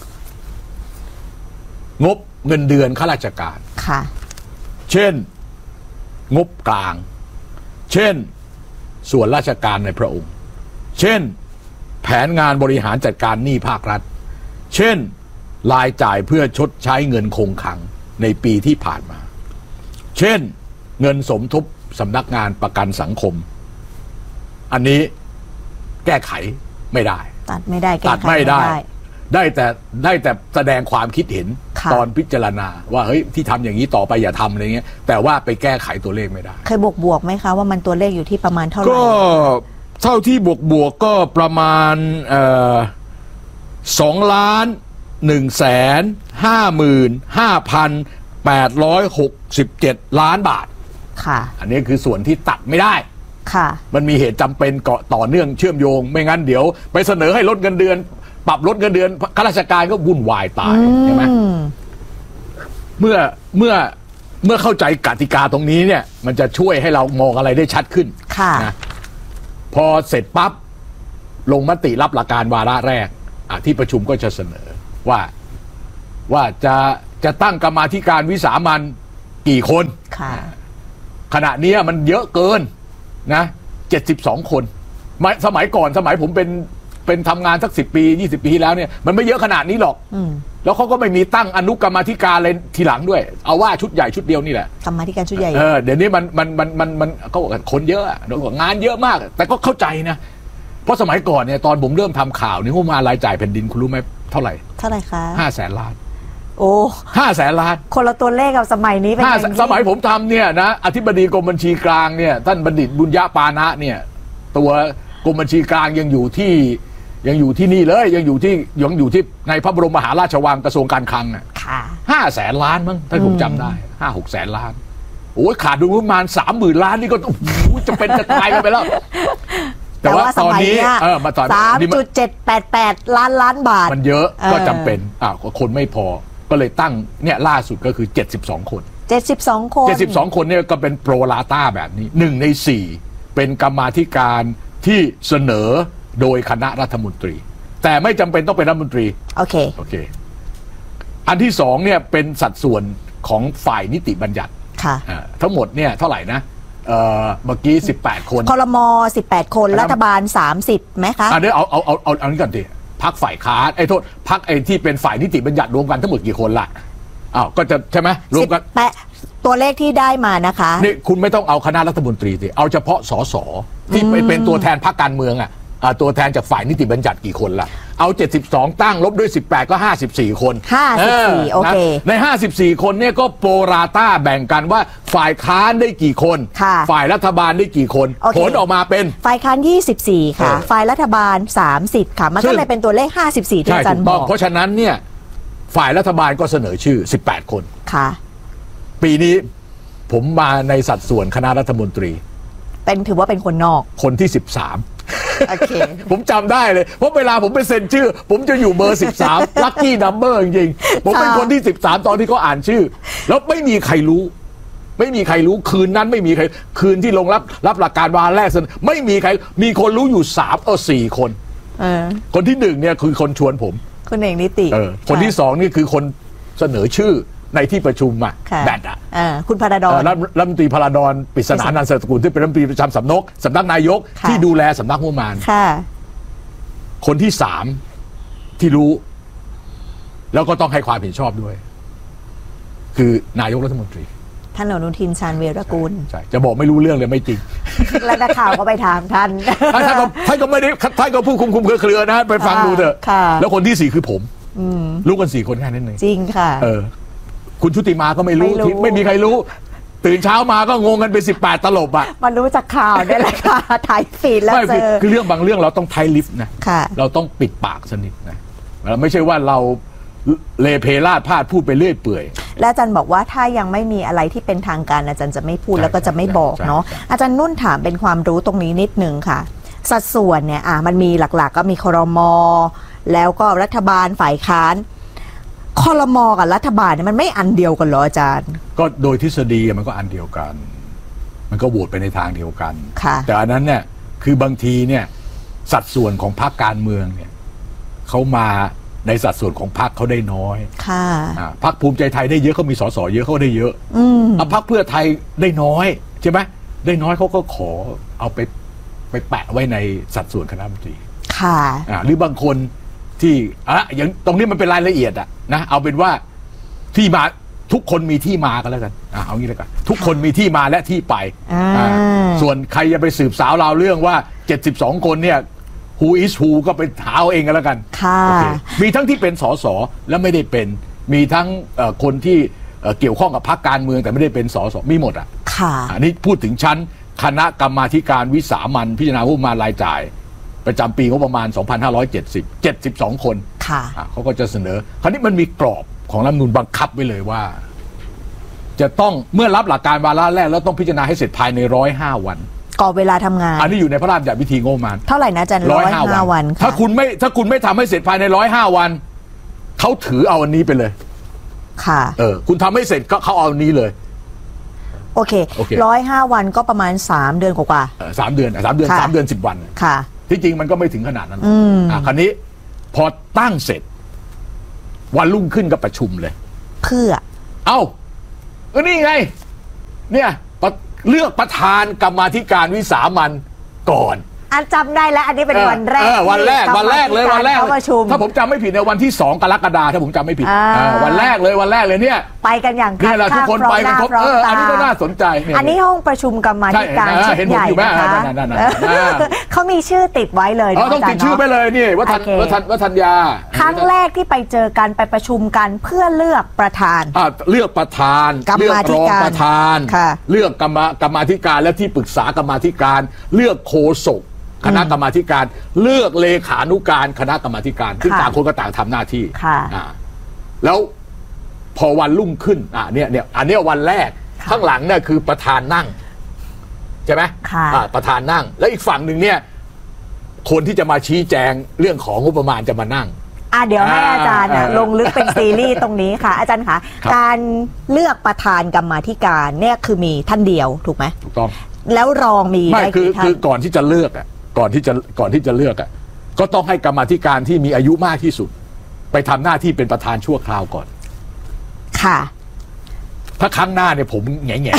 Speaker 1: งบเงินเดือนข้าราชการเช่นงบกลางเช่นส่วนราชการในพระองค์เช่นแผนงานบริหารจัดการหนี้ภาครัฐเช่นรายจ่ายเพื่อชดใช้เงินคงคลังในปีที่ผ่านมาเช่นเงินสมทบสำนักงานประกันสังคมอันนี้แก้ไขไม่ได้
Speaker 2: ตัดไม่ได้
Speaker 1: ได้แต่แสดงความคิดเห็นตอนพิจารณาว่าเฮ้ยที่ทำอย่างนี้ต่อไปอย่าทำอะไรเงี้ยแต่ว่าไปแก้ไขตัวเลขไม่ได้
Speaker 2: เคยบวกไหมคะว่ามันตัวเลขอยู่ที่ประมาณเท่าไหร่
Speaker 1: ก็เท่าที่บวกก็ประมาณ2,155,867 ล้านบาท
Speaker 2: ค่ะ
Speaker 1: อันนี้คือส่วนที่ตัดไม่ได้
Speaker 2: ค่ะ
Speaker 1: มันมีเหตุจำเป็นเกาะต่อเนื่องเชื่อมโยงไม่งั้นเดี๋ยวไปเสนอให้ลดเงินเดือนปรับลดเงินเดือนข้าราชการก็วุ่นวายตายใช่ไหมเมื่อเข้าใจกติกาตรงนี้เนี่ยมันจะช่วยให้เรามองอะไรได้ชัดขึ้นนะพอเสร็จปั๊บลงมติรับหลักการวาระแรกที่ประชุมก็จะเสนอว่าจะจะตั้งกรรมาธิการวิสามัญกี่คน
Speaker 2: ค่ะ
Speaker 1: ขณะนี้มันเยอะเกินนะ72 คนสมัยก่อนสมัยผมเป็นทำงานสัก10 ปี 20 ปีที่แล้วเนี่ยมันไม่เยอะขนาดนี้หรอกแล้วเขาก็ไม่มีตั้งอนุกรรมาธิการอะไรทีหลังด้วยเอาว่าชุดใหญ่ชุดเดียวนี่แหละ
Speaker 2: กรรมาธิการชุดใหญ่
Speaker 1: เดี๋ยวนี้มันเขาบอกคนเยอะงานเยอะมากแต่ก็เข้าใจนะเพราะสมัยก่อนเนี่ยตอนผมเริ่มทำข่าวนี่งบประมาณรายจ่ายแผ่นดินคุณรู้ไหมเท่าไหร่
Speaker 2: คะ
Speaker 1: 500,000 ล้าน
Speaker 2: โอ้
Speaker 1: 500,000 ล้าน
Speaker 2: คนละตัวเลขกับสมัยนี้เป็น
Speaker 1: สมัยผมทำเนี่ยนะอธิบดีกรมบัญชีกลางเนี่ยท่านบัณฑิตบุญญาปานะเนี่ยตัวกรมบัญชีกลางยังอยู่ที่นี่เลยยังอยู่ที่ในพระบรมมหาราชวังกระทรวงการคลังอ่ะ500,000 ล้านมั้งถ้าผมจำได้5-6 แสนล้านโอ้ยขาดดูประมาณ30,000 ล้านนี่ก็โอ้โหจะเป็นจะตายกันไปแล้ว
Speaker 2: แต่ว่าตอนนี้มาตอน3.788 ล้านบาท
Speaker 1: มันเยอะก็จำเป็นคนไม่พอก็เลยตั้งเนี่ยล่าสุดก็คือ72 คน72 คนเนี่ยก็เป็นโปรลาต้าแบบนี้1 ใน 4เป็นกรรมาธิการที่เสนอโดยคณะรัฐมนตรีแต่ไม่จำเป็นต้องเป็นรัฐมนตรี
Speaker 2: โอเค
Speaker 1: อันที่2เนี่ยเป็นสัดส่วนของฝ่ายนิติบัญญัติทั้งหมดเนี่ยเท่าไหร่นะเมื่อกี้18 คน
Speaker 2: ครม18 คนรัฐบาล30ไหมคะ
Speaker 1: เดี๋ยวเอานี้ก่อนดิพรรคฝ่ายค้านโทษพรรคที่เป็นฝ่ายนิติบัญญัติรวมกันทั้งหมดกี่คนล่ะก็จะใช่ไหมรวมกัน
Speaker 2: ตัวเลขที่ได้มานะคะ
Speaker 1: นี่คุณไม่ต้องเอาคณะรัฐมนตรีสิเอาเฉพาะสสที่เป็นตัวแทนพรรคการเมืองตัวแทนจากฝ่ายนิติบัญญัติกี่คนล่ะเอา72ตั้งลบด้วย18ก็54 คน
Speaker 2: 54โอเค
Speaker 1: ใน54 คนเนี่ยก็โปรราต้าแบ่งกันว่าฝ่ายค้านได้กี่คนฝ่ายรัฐบาลได้กี่คนผลออกมาเป็น
Speaker 2: ฝ่ายค้าน24ค่ะฝ่ายรัฐบาล30ค่ะมันก็เลยเป็นตัวเลข54ที่อาจารย์บอก
Speaker 1: เพราะฉะนั้นเนี่ยฝ่ายรัฐบาลก็เสนอชื่อ18 คน
Speaker 2: ค่ะ
Speaker 1: ปีนี้ผมมาในสัดส่วนคณะรัฐมนตรี
Speaker 2: ถือว่าเป็นคนนอก
Speaker 1: คนที่13
Speaker 2: โอเค
Speaker 1: ผมจำได้เลยเพราะเวลาผมไปเซ็นชื่อผมจะอยู่เบอร์13 ลัคกี้นัมเบอร์จริงๆผมเป็นคนที่13ตอนที่เขาอ่านชื่อแล้วไม่มีใครรู้คืนนั้นไม่มีใครคืนที่ลงรับหลักการวาระแรกไม่มีใครมีคนรู้อยู่4 คนคนที่1เนี่ยคือคนชวนผม
Speaker 2: คนเอกนิติ
Speaker 1: คนที่2นี่คือคนเสนอชื่อในที่ประชุมแบด
Speaker 2: คุณพระดอน
Speaker 1: รัฐมนตรีพระดอนปริศนานันท์สกุลที่เป็นรัฐมนตรีประจำสำนักนายกที่ดูแลสำนักงบประมาณคนที่3ที่รู้แล้วก็ต้องให้ความเห็นชอบด้วยคือนายกรัฐมนตรี
Speaker 2: ท่านอนุทินชาญวีรกูล
Speaker 1: ใช่จะบอกไม่รู้เรื่องเลยไม่จริง
Speaker 2: แล้วนักข่าวก็ไปถามท่าน
Speaker 1: ท่านก็ไม่ได้ท่านก็พูดคุมเครือนะไปฟังดูเถอะแล้วคนที่4คือผมรู้กัน4 คนแค่นั้นเอง
Speaker 2: จริงค่ะ
Speaker 1: คุณชุติมาก็ไม่รู้ไม่มีใครรู้ตื่นเช้ามาก็งงกันเป็น18 ตลบ
Speaker 2: มันรู้จากข่าวนี่แหละค่ะถ่ายฟีดแล้วเจอ
Speaker 1: คือเรื่องบางเรื่องเราต้องไทลิฟต์นะเราต้องปิดปากสนิทนะเราไม่ใช่ว่าเราเลเพลาดพาดพูดไปเรื่อยเปื่อย
Speaker 2: และอาจารย์บอกว่าถ้ายังไม่มีอะไรที่เป็นทางการอาจารย์จะไม่พูดแล้วก็จะไม่บอกเนาะอาจารย์นุ่นถามเป็นความรู้ตรงนี้นิดนึงค่ะสัดส่วนเนี่ยมันมีหลักๆก็มีครม.แล้วก็รัฐบาลฝ่ายค้านครม.กับรัฐบาลเนี่ยมันไม่อันเดียวกันหรออาจารย์
Speaker 1: ก็โดยทฤษฎีมันก็อันเดียวกันมันก็โหวตไปในทางเดียวกันแต่อันนั้นเนี่ยคือบางทีเนี่ยสัดส่วนของพรรคการเมืองเนี่ยเขามาในสัดส่วนของพรรคเขาได้น้อยพรรคภูมิใจไทยได้เยอะเขามีสสเยอะเขาได้เยอะพรรคเพื่อไทยได้น้อยใช่ไหมได้น้อยเขาก็ขอเอาไปแปะไว้ในสัดส่วนคณะรัฐมนตรีหรือบางคนที่อย่างตรงนี้มันเป็นรายละเอียดนะเอาเป็นว่าที่มาทุกคนมีที่มากันแล้วกันเอางี้เลยกันทุกคนมีที่มาและที่ไปส่วนใครจะไปสืบสาวราวเรื่องว่า72 คนเนี่ย who is who ก็ไปหาเอาเองกันแล้วกันมีทั้งที่เป็นสสและไม่ได้เป็นมีทั้งคนที่เกี่ยวข้องกับพรรคการเมืองแต่ไม่ได้เป็นสสมีหมดอันนี้พูดถึงชั้นคณะกรรมาธิการวิสามัญพิจารณางบประมาณรายจ่ายประจำปีงบประมาณ 2572 คนเขาก็จะเสนอคราวนี้มันมีกรอบของรัฐธรรมนูญบังคับไว้เลยว่าจะต้องเมื่อรับหลักการวาระแรกแล้วต้องพิจารณาให้เสร็จภายใน105 วัน
Speaker 2: กรอบเวลาทำงาน
Speaker 1: อันนี้อยู่ในพระราชบัญญัติวิธีงบประมาณ
Speaker 2: เท่าไหร่นะอาจารย์105 วัน
Speaker 1: ถ้าคุณไม่ทำให้เสร็จภายใน105 วันเขาถือเอาอันนี้ไปเลยคุณทำให้เสร็จก็เขาเอาอันนี้เลย
Speaker 2: โอเค105 วันก็ประมาณ3 เดือนกว่า
Speaker 1: 3 เดือน10 วันที่จริงมันก็ไม่ถึงขนาดนั้นคราวนี้พอตั้งเสร็จวันรุ่งขึ้นก็ประชุมเลย
Speaker 2: เพื่อ
Speaker 1: เอ้าก็นี่ไงเนี่ยเลือกประธานกรรมาธิการวิสามัญก่อน
Speaker 2: อันจำได้แล้วอันนี้เป็นวันแรก
Speaker 1: วันแรกเลยวันแรก
Speaker 2: ประชุม
Speaker 1: ถ้าผมจำไม่ผิดในวันที่2 กรกฎาคมถ้าผมจำไม่ผิดวันแรกเลยเนี่ย
Speaker 2: ไปกันอย่าง
Speaker 1: นี่แหละทุกคนไปกันครบอันนี้ก็น่าสนใจ
Speaker 2: อันนี้ห้องประชุมกรรมาธิการชุดใหญ่นะคะเขามีชื่อติดไว้เลย
Speaker 1: ต้องติดชื่อไปเลยนี่วัฒนยา
Speaker 2: ครั้งแรกที่ไปเจอกันไปประชุมกันเพื่อเลือกประธาน
Speaker 1: เลือกประธานเลือกรองประธานเลือกกรรมาธิการและที่ปรึกษากรรมาธิการเลือกโฆษกคณะกรรมาธิการเลือกเลขานุการคณะกรรมาธิการซึ่งต่างคนก็ต่างทำหน้าที่แล้วพอวันรุ่งขึ้นเนี่ยอันนี้วันแรกข้างหลังเนี่ยคือประธานนั่งใช่ไหมประธานนั่งแล้วอีกฝั่งหนึ่งเนี่ยคนที่จะมาชี้แจงเรื่องของงบประมาณจะมานั่ง
Speaker 2: เดี๋ยวให้อาจารย์ลงลึกเป็นซีรีส์ตรงนี้ค่ะอาจารย์คะการเลือกประธานกรรมาธิการเนี่ยคือมีท่านเดียวถูกไหม
Speaker 1: ถูกต้อง
Speaker 2: แล้วรองมี
Speaker 1: ไม่คือก่อนที่จะเลือกก่อนที่จะเลือกก็ต้องให้กรรมาธิการที่มีอายุมากที่สุดไปทำหน้าที่เป็นประธานชั่วคราวก่อน
Speaker 2: ค่ะ
Speaker 1: ถ้าครั้งหน้าเนี่ยผมแง่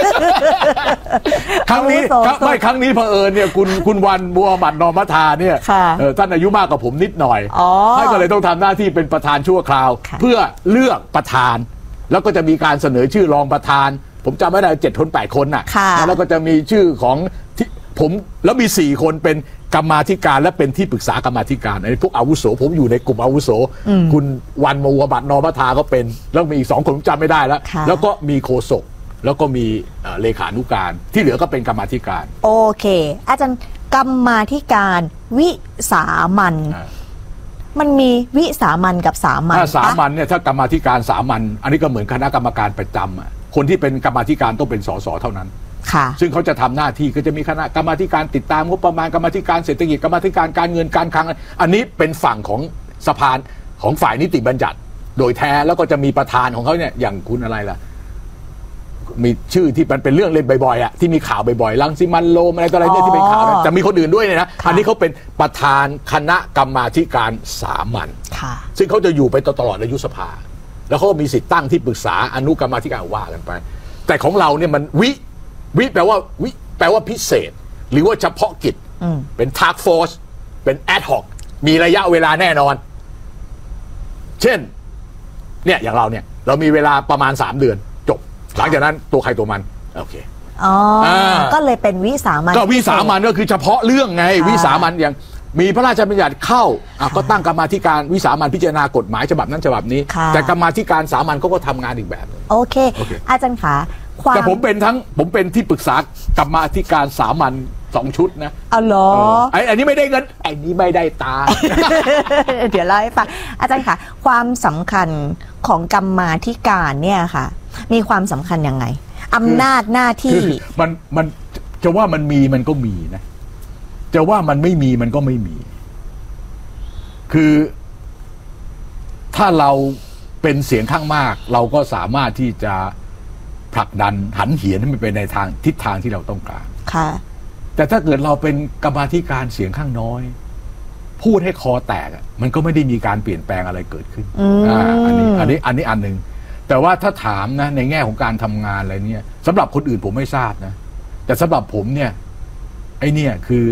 Speaker 1: ครั้งนี้ไม่ครั้งนี้เผอิญเนี่ยคุณวันบัวหมัดนอมัทาเนี่ยท่านอายุมากกว่าผมนิดหน่อยให้ก็เลยต้องทำหน้าที่เป็นประธานชั่วคราวเพื่อเลือกประธานแล้วก็จะมีการเสนอชื่อรองประธานผมจำไม่ได้7 คน 8 คนน่ะแล้วก็จะมีชื่อของผมแล้วมี4 คนเป็นกรรมาธิการและเป็นที่ปรึกษากรรมาธิการไอ้พวกอาวุโสผมอยู่ในกลุ่มอาวุโสคุณวันบัวบัตรนอมัทาก็เป็นแล้วมีอีก2 คนผมจำไม่ได้แล้วก็มีโฆษกแล้วก็มีเลขานุการที่เหลือก็เป็นกรรมาธิการ
Speaker 2: โอเคอาจารย์กรรมาธิการวิสามัญมันมีวิสามัญกับสามัญ
Speaker 1: สามัญเนี่ยถ้ากรรมาธิการสามัญอันนี้ก็เหมือนคณะกรรมการประจำคนที่เป็นกรรมาธิการต้องเป็นสสเท่านั้นซึ่งเขาจะทำหน้าที่ก็จะมีคณะกรรมาธิการติดตามงบประมาณกรรมาธิการเศรษฐกิจกรรมาธิการการเงินการคลังอันนี้เป็นฝั่งของสภาของฝ่ายนิติบัญญัติโดยแท้แล้วก็จะมีประธานของเขาเนี่ยอย่างคุณอะไรล่ะมีชื่อที่มันเป็นเรื่องเล่นบ่อยๆที่มีข่าวบ่อยๆรังสิมันโรมอะไรต่ออะไรเนี่ยที่เป็นข่าวจะมีคนอื่นด้วยเนี่ยนะอันนี้เขาเป็นประธานคณะกรรมาธิการสามัญซึ่งเขาจะอยู่ไปตลอดอายุสภาแล้วเขามีสิทธิ์ตั้งที่ปรึกษาอนุกรรมาธิการว่ากันไปแต่ของเราเนี่ยมันวิแปลว่าพิเศษหรือว่าเฉพาะกิจเป็น task force เป็น ad hoc มีระยะเวลาแน่นอนเช่นเนี่ยอย่างเราเนี่ยเรามีเวลาประมาณ3 เดือนจบหลังจากนั้นตัวใครตัวมันโอเค
Speaker 2: ก็เลยเป็นวิสามัญ
Speaker 1: ก็วิสามัญก็คือเฉพาะเรื่องไงวิสามัญอย่างมีพระราชบัญญัติเข้าก็ตั้งกรรมาธิการวิสามัญพิจารณากฎหมายฉบับนั้นฉบับนี้แต่กรรมาธิการสามัญก็ทำงานอีกแบบ
Speaker 2: โอเคอาจารย์คะ
Speaker 1: แต่ผมเป็นที่ปรึกษากรรมาธิการสามัญ2 ชุดนะ
Speaker 2: เหรอ
Speaker 1: อันนี้ไม่ได้เงินไอ้นี้ไม่ได้ตา
Speaker 2: เดี๋ยวเล่าให้ฟังอาจารย์คะความสำคัญของกรรมาธิการเนี่ยค่ะมีความสำคัญยังไงอำนาจหน้าที่
Speaker 1: มันจะว่ามันมีมันก็มีนะจะว่ามันไม่มีมันก็ไม่มีคือถ้าเราเป็นเสียงข้างมากเราก็สามารถที่จะผลักดันหันเหให้มันไปในทางทิศทางที่เราต้องการแต่ถ้าเกิดเราเป็นกรรมาธิการเสียงข้างน้อยพูดให้คอแตกมันก็ไม่ได้มีการเปลี่ยนแปลงอะไรเกิดขึ้นอันนี้อันหนึ่งแต่ว่าถ้าถามนะในแง่ของการทำงานอะไรเนี่ยสำหรับคนอื่นผมไม่ทราบนะแต่สำหรับผมเนี่ยไอ้เนี่ยคือ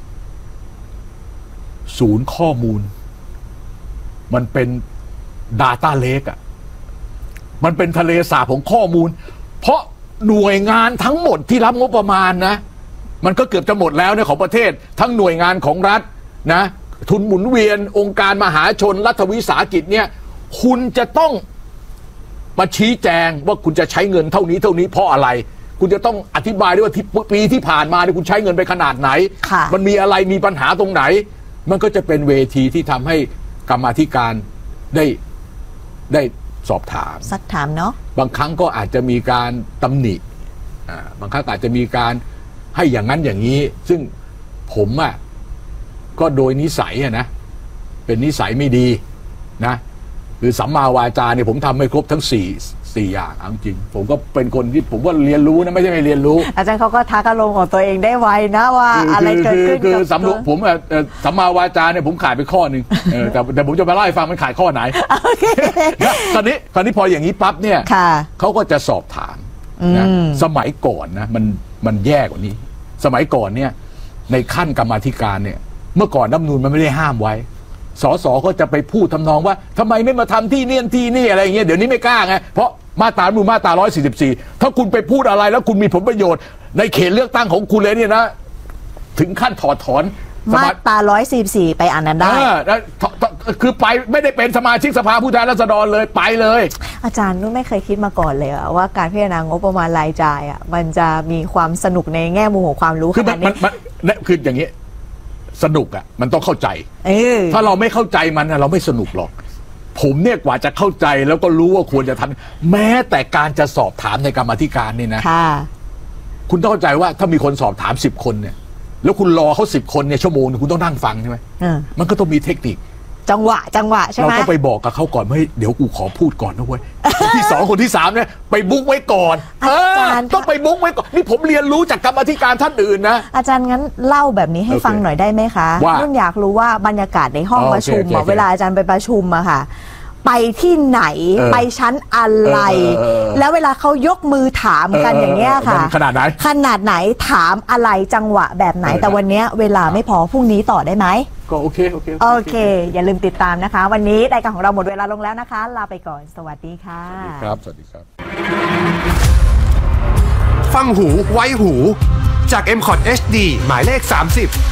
Speaker 1: ศูนย์ข้อมูลมันเป็น Data Lake มันเป็นทะเลสาบของข้อมูลเพราะหน่วยงานทั้งหมดที่รับงบประมาณนะมันก็เกือบจะหมดแล้วในของประเทศทั้งหน่วยงานของรัฐนะทุนหมุนเวียนองค์การมหาชนรัฐวิสาหกิจเนี่ยคุณจะต้องมาชี้แจงว่าคุณจะใช้เงินเท่านี้เพราะอะไรคุณจะต้องอธิบายด้วยว่าปีที่ผ่านมาเนี่ยคุณใช้เงินไปขนาดไหนมันมีอะไรมีปัญหาตรงไหนมันก็จะเป็นเวทีที่ทำให้กรรมาธิการได้สอบถาม
Speaker 2: ซักถามเนาะ
Speaker 1: บางครั้งก็อาจจะมีการตำหนิบางครั้งอาจจะมีการให้อย่างนั้นอย่างนี้ซึ่งผมก็โดยนิสัยนะเป็นนิสัยไม่ดีนะคือสัมมาวาจาเนี่ยผมทำไม่ครบทั้ง 4 อย่างเอาจริงผมก็เป็นคนที่ผมว่าเรียนรู้นะไม่ใช่ไม่เรียนรู้
Speaker 2: อาจารย์เขาก็ทักอารมณ์ของตัวเองได้ไวนะว่าอะไรเกิดขึ้น
Speaker 1: คือสำรวจผมสัมมาวาจาเนี่ยผมขาดไปข้อนึงแต่ผมจะมาเล่าให้ฟังมันขาดข้อไหนคราวนี้พออย่างนี้ปั๊บเนี่ยเขาก็จะสอบถามนะสมัยก่อนนะมันแย่กว่านี้สมัยก่อนเนี่ยในขั้นกรรมาธิการเนี่ยเมื่อก่อนรัฐธรรมนูญมันไม่ได้ห้ามไว้สสก็จะไปพูดทำนองว่าทำไมไม่มาทำที่นี่อะไรอย่างเงี้ยเดี๋ยวนี้ไม่กล้าไงเพราะมาตรา144ถ้าคุณไปพูดอะไรแล้วคุณมีผลประโยชน์ในเขตเลือกตั้งของคุณเลยเนี่ยนะถึงขั้นถอดถอน
Speaker 2: มาตรา144ไปอ่านนั้นได้
Speaker 1: คือไปไม่ได้เป็นสมาชิกสภาผู้แทนราษฎรเลยไปเลย
Speaker 2: อาจารย์นุ่นไม่เคยคิดมาก่อนเลยว่าการพิจารณางบประมาณรายจ่ายมันจะมีความสนุกในแง่มุมของความรู้ขนาดนี้
Speaker 1: คืออย่างนี้สนุกมันต้องเข้าใจถ้าเราไม่เข้าใจมันเราไม่สนุกหรอกผมเนี่ยกว่าจะเข้าใจแล้วก็รู้ว่าควรจะทำแม้แต่การจะสอบถามในกรรมาธิการนี่นะคุณต้องเข้าใจว่าถ้ามีคนสอบถาม10 คนเนี่ยแล้วคุณรอเขา10 คนเนี่ยชั่วโมงนึงคุณต้องนั่งฟังใช่ไหมมันก็ต้องมีเทคนิค
Speaker 2: จังหวะใช่ไหม
Speaker 1: เราต้องไปบอกกับเขาก่อนเดี๋ยวกูขอพูดก่อนนะเว้ยคนที่2คนที่3เนี่ยไปบุ๊กไว้ก่อนต้องไปบุ๊กไว้ก่อนนี่ผมเรียนรู้จากกรรมาธิการท่านอื่นนะ
Speaker 2: อาจารย์งั้นเล่าแบบนี้ให้ฟังหน่อยได้ไหมคะนุ่นอยากรู้ว่าบรรยากาศในห้องประชุมเวลาอาจารย์ไปประชุมอะค่ะไปที่ไหนไปชั้นอะไรแล้วเวลาเขายกมือถามกันอย่างเงี้ยค่ะ
Speaker 1: ขนาดไหน
Speaker 2: ถามอะไรจังหวะแบบไหนแต่วันนี้เวลาไม่พอพรุ่งนี้ต่อได้ไหม
Speaker 1: ก็โอเค
Speaker 2: อย่าลืมติดตามนะคะวันนี้รายการของเราหมดเวลาลงแล้วนะคะลาไปก่อนสวัสดีค่ะ
Speaker 1: สวัสดีครับ
Speaker 3: ฟังหูไว้หูจาก MCOT HD หมายเลข30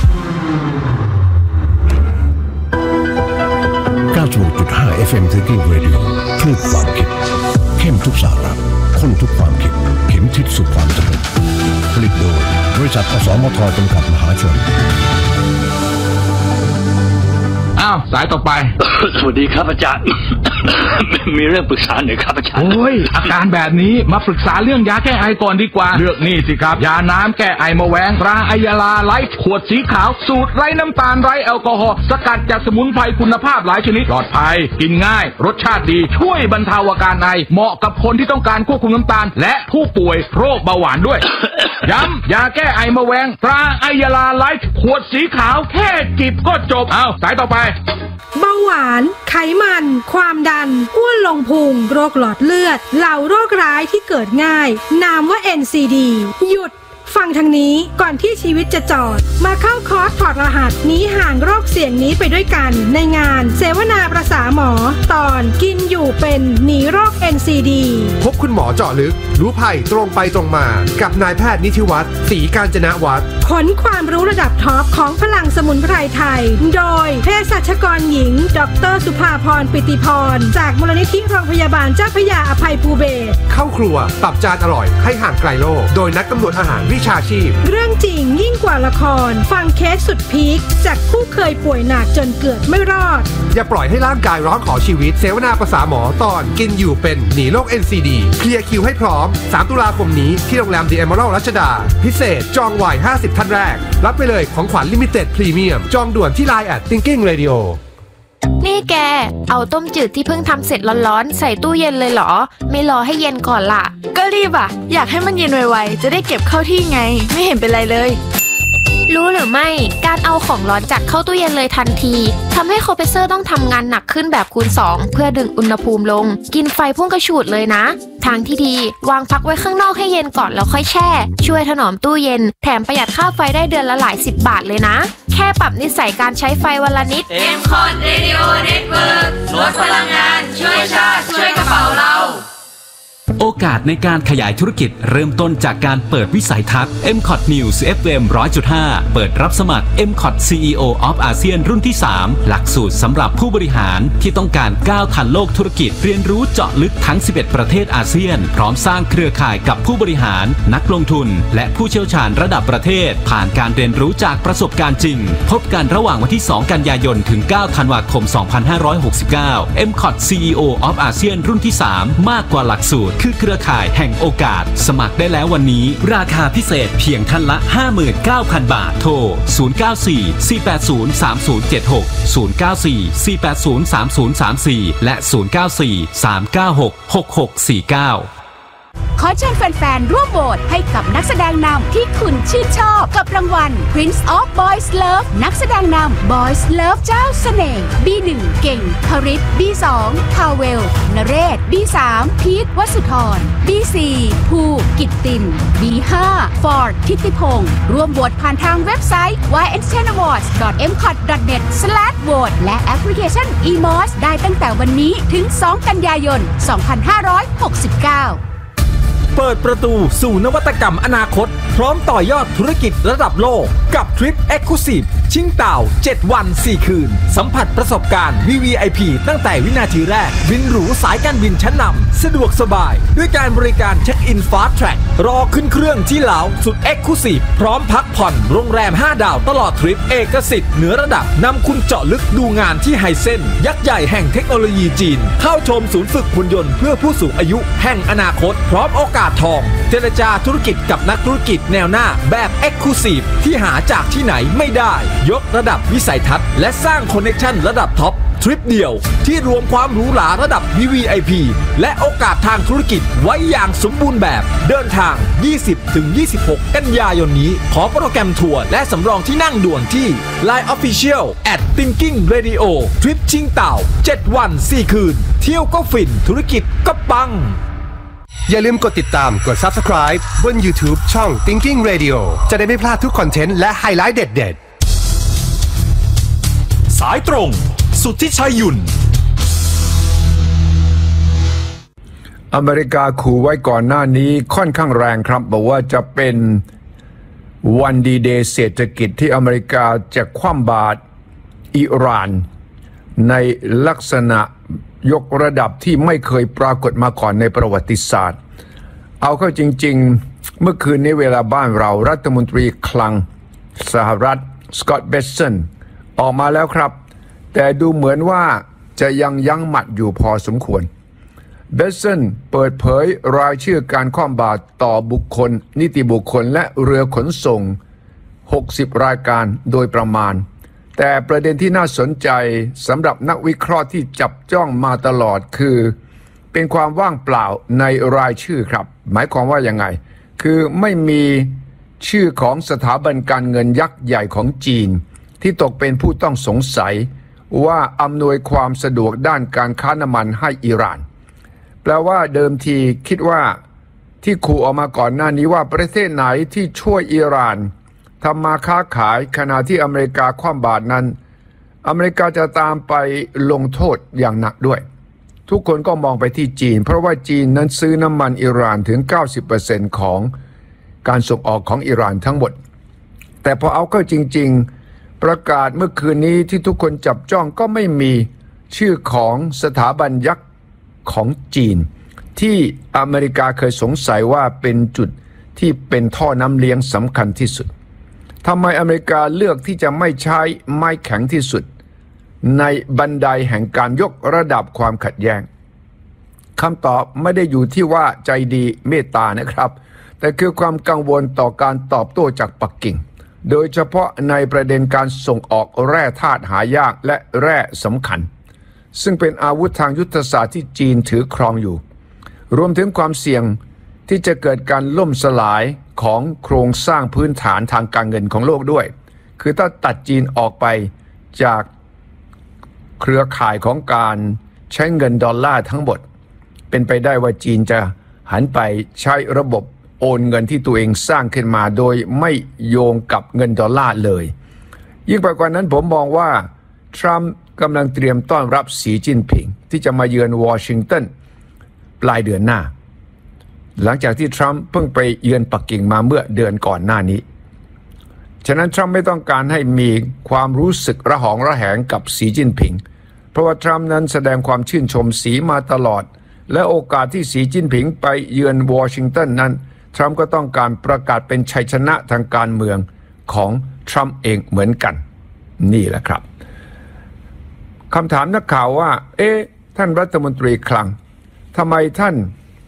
Speaker 4: 96.5 FM Thinking Radio คลื่นความคิดเข้มทุกสาระข้นทุกความคิดเข็มทิศสู่ความสำเร็จผลิตโดยบริษัทอสมทจำกัดมหาชน
Speaker 1: สายต่อไป
Speaker 5: สวัสดีครับอาจารย์ มีเรื่องปรึกษาหน่อยครับอาจารย์
Speaker 1: โอ้ยอาการแบบนี้มาปรึกษาเรื่องยาแก้ไอก่อนดีกว่าเลือกนี่สิครับยาน้ำแก้ไอมะแวงตราไอยาลาไลฟ์ขวดสีขาวสูตรไร้น้ำตาลไร้แอลกอฮอล์สกัดจากสมุนไพรคุณภาพหลายชนิดปลอดภัยกินง่ายรสชาติดีช่วยบรรเทาอาการไอเหมาะกับคนที่ต้องการควบคุมน้ำตาลและผู้ป่วยโรคเบาหวานด้วย ย้ำยาแก้ไอมะแวงตราไอยาลาไลฟ์ขวดสีขาวแค่จิบก็จบสายต่อไป
Speaker 6: เบาหวานไขมันความดันอ้วนลงพุงโรคหลอดเลือดเหล่าโรคร้ายที่เกิดง่ายนามว่า NCD หยุดฟังทางนี้ก่อนที่ชีวิตจะจอดมาเข้าคอร์สถอดรหัสหนีห่างโรคเสี่ยงนี้ไปด้วยกันในงานเสวนาประสาหมอตอนกินอยู่เป็นหนีโรค NCD
Speaker 3: พบคุณหมอเจาะลึกรู้ภัยตรงไปตรงมากับนายแพทย์นิธิวัฒน์ศรีกาญจนวัฒน์
Speaker 6: ขนความรู้ระดับท็อปของพลังสมุนไพรไทยโดยเภสัชกรหญิงดร.สุภาพรปิติพรจากมูลนิธิโรงพยาบาลเจ้าพระยาอภัยภูเบศร
Speaker 3: เข้าครัวปรับจานอร่อยให้ห่างไกลโรคโดยนักกำหนดอาหารวิชาชีพ
Speaker 6: เรื่องจริงยิ่งกว่าละครฟังเคสสุดพีคจากผู้เคยป่วยหนักจนเกือบไม่รอด
Speaker 3: อย่าปล่อยให้ร่างกายร้องขอชีวิตเสวนาประสาหมอตอนกินอยู่เป็นหนีโรค NCD เคลียร์คิวให้พร้อม3 ตุลาคมนี้ที่โรงแรม The Emerald รัชดาพิเศษจองไว้50 ท่านแรกรับไปเลยของขวัญลิมิเต็ดพรีเมียมจองด่วนที่ Line @Thinking Radio
Speaker 7: นี่แกเอาต้มจืดที่เพิ่งทำเสร็จร้อนๆใส่ตู้เย็นเลยเหรอไม่รอให้เย็นก่อนล่ะ
Speaker 8: ก็รีบอยากให้มันเย็นไวๆจะได้เก็บเข้าที่ไงไม่เห็นเป็นไรเลย
Speaker 7: รู้หรือไม่การเอาของร้อนจัดเข้าตู้เย็นเลยทันทีทำให้คอมเพรสเซอร์ต้องทำงานหนักขึ้นแบบคูณ2เพื่อดึงอุณหภูมิลงกินไฟพุ่งกระฉูดเลยนะทางที่ดีวางพักไว้ข้างนอกให้เย็นก่อนแล้วค่อยแช่ช่วยถนอมตู้เย็นแถมประหยัดค่าไฟได้เดือนละหลาย10 บาทเลยนะแค่ปรับนิสัยการใช้ไฟวันละนิด
Speaker 9: MCOT Radio Network ลดพลังงานช่วยชาติช่วยกระเป๋าเรา
Speaker 10: โอกาสในการขยายธุรกิจเริ่มต้นจากการเปิดวิสัยทัศน์ MCOT News FM 100.5 เปิดรับสมัคร MCOT CEO of ASEAN รุ่นที่ 3 หลักสูตรสำหรับผู้บริหารที่ต้องการก้าวทันโลกธุรกิจเรียนรู้เจาะลึกทั้ง 11 ประเทศอาเซียนพร้อมสร้างเครือข่ายกับผู้บริหารนักลงทุนและผู้เชี่ยวชาญระดับประเทศผ่านการเรียนรู้จากประสบการณ์จริงพบกันระหว่างวันที่ 2 กันยายนถึง 9 ธันวาคม 2569 MCOT CEO of ASEAN รุ่นที่ 3 มากกว่าหลักสูตรคือเครือข่ายแห่งโอกาสสมัครได้แล้ววันนี้ราคาพิเศษเพียงท่านละ 59,000 บาทโทร 094-480-3076 094-480-3034 และ 094-396-6649
Speaker 11: ขอเชิญแฟนๆร่วมโหวตให้กับนักแสดงนำที่คุณชื่นชอบกับรางวัล Prince of Boys Love นักแสดงนำ Boys Love เจ้าเสน่ห์ B1 เก่งพริต B2 พาเวลนเรศ B3 พีทวสุธร B4 ภูกิตติน B5 ฟอร์ดทิติพงศ์ร่วมโหวตผ่านทางเว็บไซต์ yntenawards.mcot.net/vote และแอปพลิเคชัน eMOS ได้ตั้งแต่วันนี้ถึง 2 กันยายน 2569
Speaker 12: เปิดประตูสู่นวัตกรรมอนาคตพร้อมต่อยอดธุรกิจระดับโลกกับทริป Exclusive ชิงเต่า7 วัน 4 คืนสัมผัสประสบการณ์ VVIP ตั้งแต่วินาทีแรกบินหรูสายการบินชั้นนำสะดวกสบายด้วยการบริการเช็คอิน Fast Track รอขึ้นเครื่องที่เหลาสุด Exclusive พร้อมพักผ่อนโรงแรม5 ดาวตลอดทริปเอกสิทธิ์เหนือระดับนำคุณเจาะลึกดูงานที่ไฮเซ็นยักษ์ใหญ่แห่งเทคโนโลยีจีนเข้าชมศูนย์ฝึกหุ่นยนต์เพื่อผู้สูงอายุแห่งอนาคตพร้อมโอกาสทองเจรจาธุรกิจกับนักธุรกิจแนวหน้าแบบ Exclusive ที่หาจากที่ไหนไม่ได้ยกระดับวิสัยทัศน์และสร้างคอนเนคชั่นระดับท็อปทริปเดียวที่รวมความหรูหราระดับ VVIP และโอกาสทางธุรกิจไว้อย่างสมบูรณ์แบบเดินทาง 20-26 กันยายนนี้ขอโปรแกรมทัวร์และสำรองที่นั่งด่วนที่ Line Official @Thinking Radio ทริปชิงเต่า7 วัน 4 คืนเที่ยวก็ฟินธุรกิจก็ปัง
Speaker 3: อย่าลืมกดติดตามกด Subscribe บน YouTube ช่อง Thinking Radio จะได้ไม่พลาดทุกคอนเทนต์และไฮไลท์เด็ดๆ
Speaker 13: สายตรงสุทธิชัยหยุ่น
Speaker 1: อเมริกาขู่ไว้ก่อนหน้านี้ค่อนข้างแรงครับบอกว่าจะเป็นวันดีเดย์เศรษฐกิจที่อเมริกาจะคว่ำบาตรอิหร่านในลักษณะยกระดับที่ไม่เคยปรากฏมาก่อนในประวัติศาสตร์เอาเข้าจริงๆเมื่อคืนนี้เวลาบ้านเรารัฐมนตรีคลังสหรัฐสกอตต์เบสสันออกมาแล้วครับแต่ดูเหมือนว่าจะยังยั้งหมัดอยู่พอสมควรเบสสันเปิดเผยรายชื่อการคว่ำบาตรต่อบุคคลนิติบุคคลและเรือขนส่ง60รายการโดยประมาณแต่ประเด็นที่น่าสนใจสำหรับนักวิเคราะห์ที่จับจ้องมาตลอดคือเป็นความว่างเปล่าในรายชื่อครับหมายความว่ายังไงคือไม่มีชื่อของสถาบันการเงินยักษ์ใหญ่ของจีนที่ตกเป็นผู้ต้องสงสัยว่าอำนวยความสะดวกด้านการค้าน้ำมันให้อิหร่านแปลว่าเดิมทีคิดว่าที่ขู่ออกมาก่อนหน้านี้ว่าประเทศไหนที่ช่วยอิหร่านทำมาค้าขายขณะที่อเมริกาคว่ำบาตรนั้นอเมริกาจะตามไปลงโทษอย่างหนักด้วยทุกคนก็มองไปที่จีนเพราะว่าจีนนั้นซื้อน้ำมันอิหร่านถึง 90% ของการส่งออกของอิหร่านทั้งหมดแต่พอเอาเข้าจริงๆประกาศเมื่อคืนนี้ที่ทุกคนจับจ้องก็ไม่มีชื่อของสถาบันยักษ์ของจีนที่อเมริกาเคยสงสัยว่าเป็นจุดที่เป็นท่อน้ำเลี้ยงสำคัญที่สุดทำไมอเมริกาเลือกที่จะไม่ใช้ไม้แข็งที่สุดในบันไดแห่งการยกระดับความขัดแย้งคำตอบไม่ได้อยู่ที่ว่าใจดีเมตตานะครับแต่คือความกังวลต่อการตอบโต้จากปักกิ่งโดยเฉพาะในประเด็นการส่งออกแร่ธาตุหายากและแร่สำคัญซึ่งเป็นอาวุธทางยุทธศาสตร์ที่จีนถือครองอยู่รวมถึงความเสี่ยงที่จะเกิดการล่มสลายของโครงสร้างพื้นฐานทางการเงินของโลกด้วยคือถ้าตัดจีนออกไปจากเครือข่ายของการใช้เงินดอลลาร์ทั้งหมดเป็นไปได้ว่าจีนจะหันไปใช้ระบบโอนเงินที่ตัวเองสร้างขึ้นมาโดยไม่โยงกับเงินดอลลาร์เลยยิ่งไปกว่านั้นผมมองว่าทรัมป์กำลังเตรียมต้อนรับสีจิ้นผิงที่จะมาเยือนวอชิงตันปลายเดือนหน้าหลังจากที่ทรัมป์เพิ่งไปเยือนปักกิ่งมาเมื่อเดือนก่อนหน้านี้ฉะนั้นทรัมป์ไม่ต้องการให้มีความรู้สึกระหองระแหงกับสีจิ้นผิงเพราะว่าทรัมป์นั้นแสดงความชื่นชมสีมาตลอดและโอกาสที่สีจิ้นผิงไปเยือนวอชิงตันนั้นทรัมป์ก็ต้องการประกาศเป็นชัยชนะทางการเมืองของทรัมป์เองเหมือนกันนี่แหละครับคำถามนักข่าวว่าท่านรัฐมนตรีคลังทำไมท่าน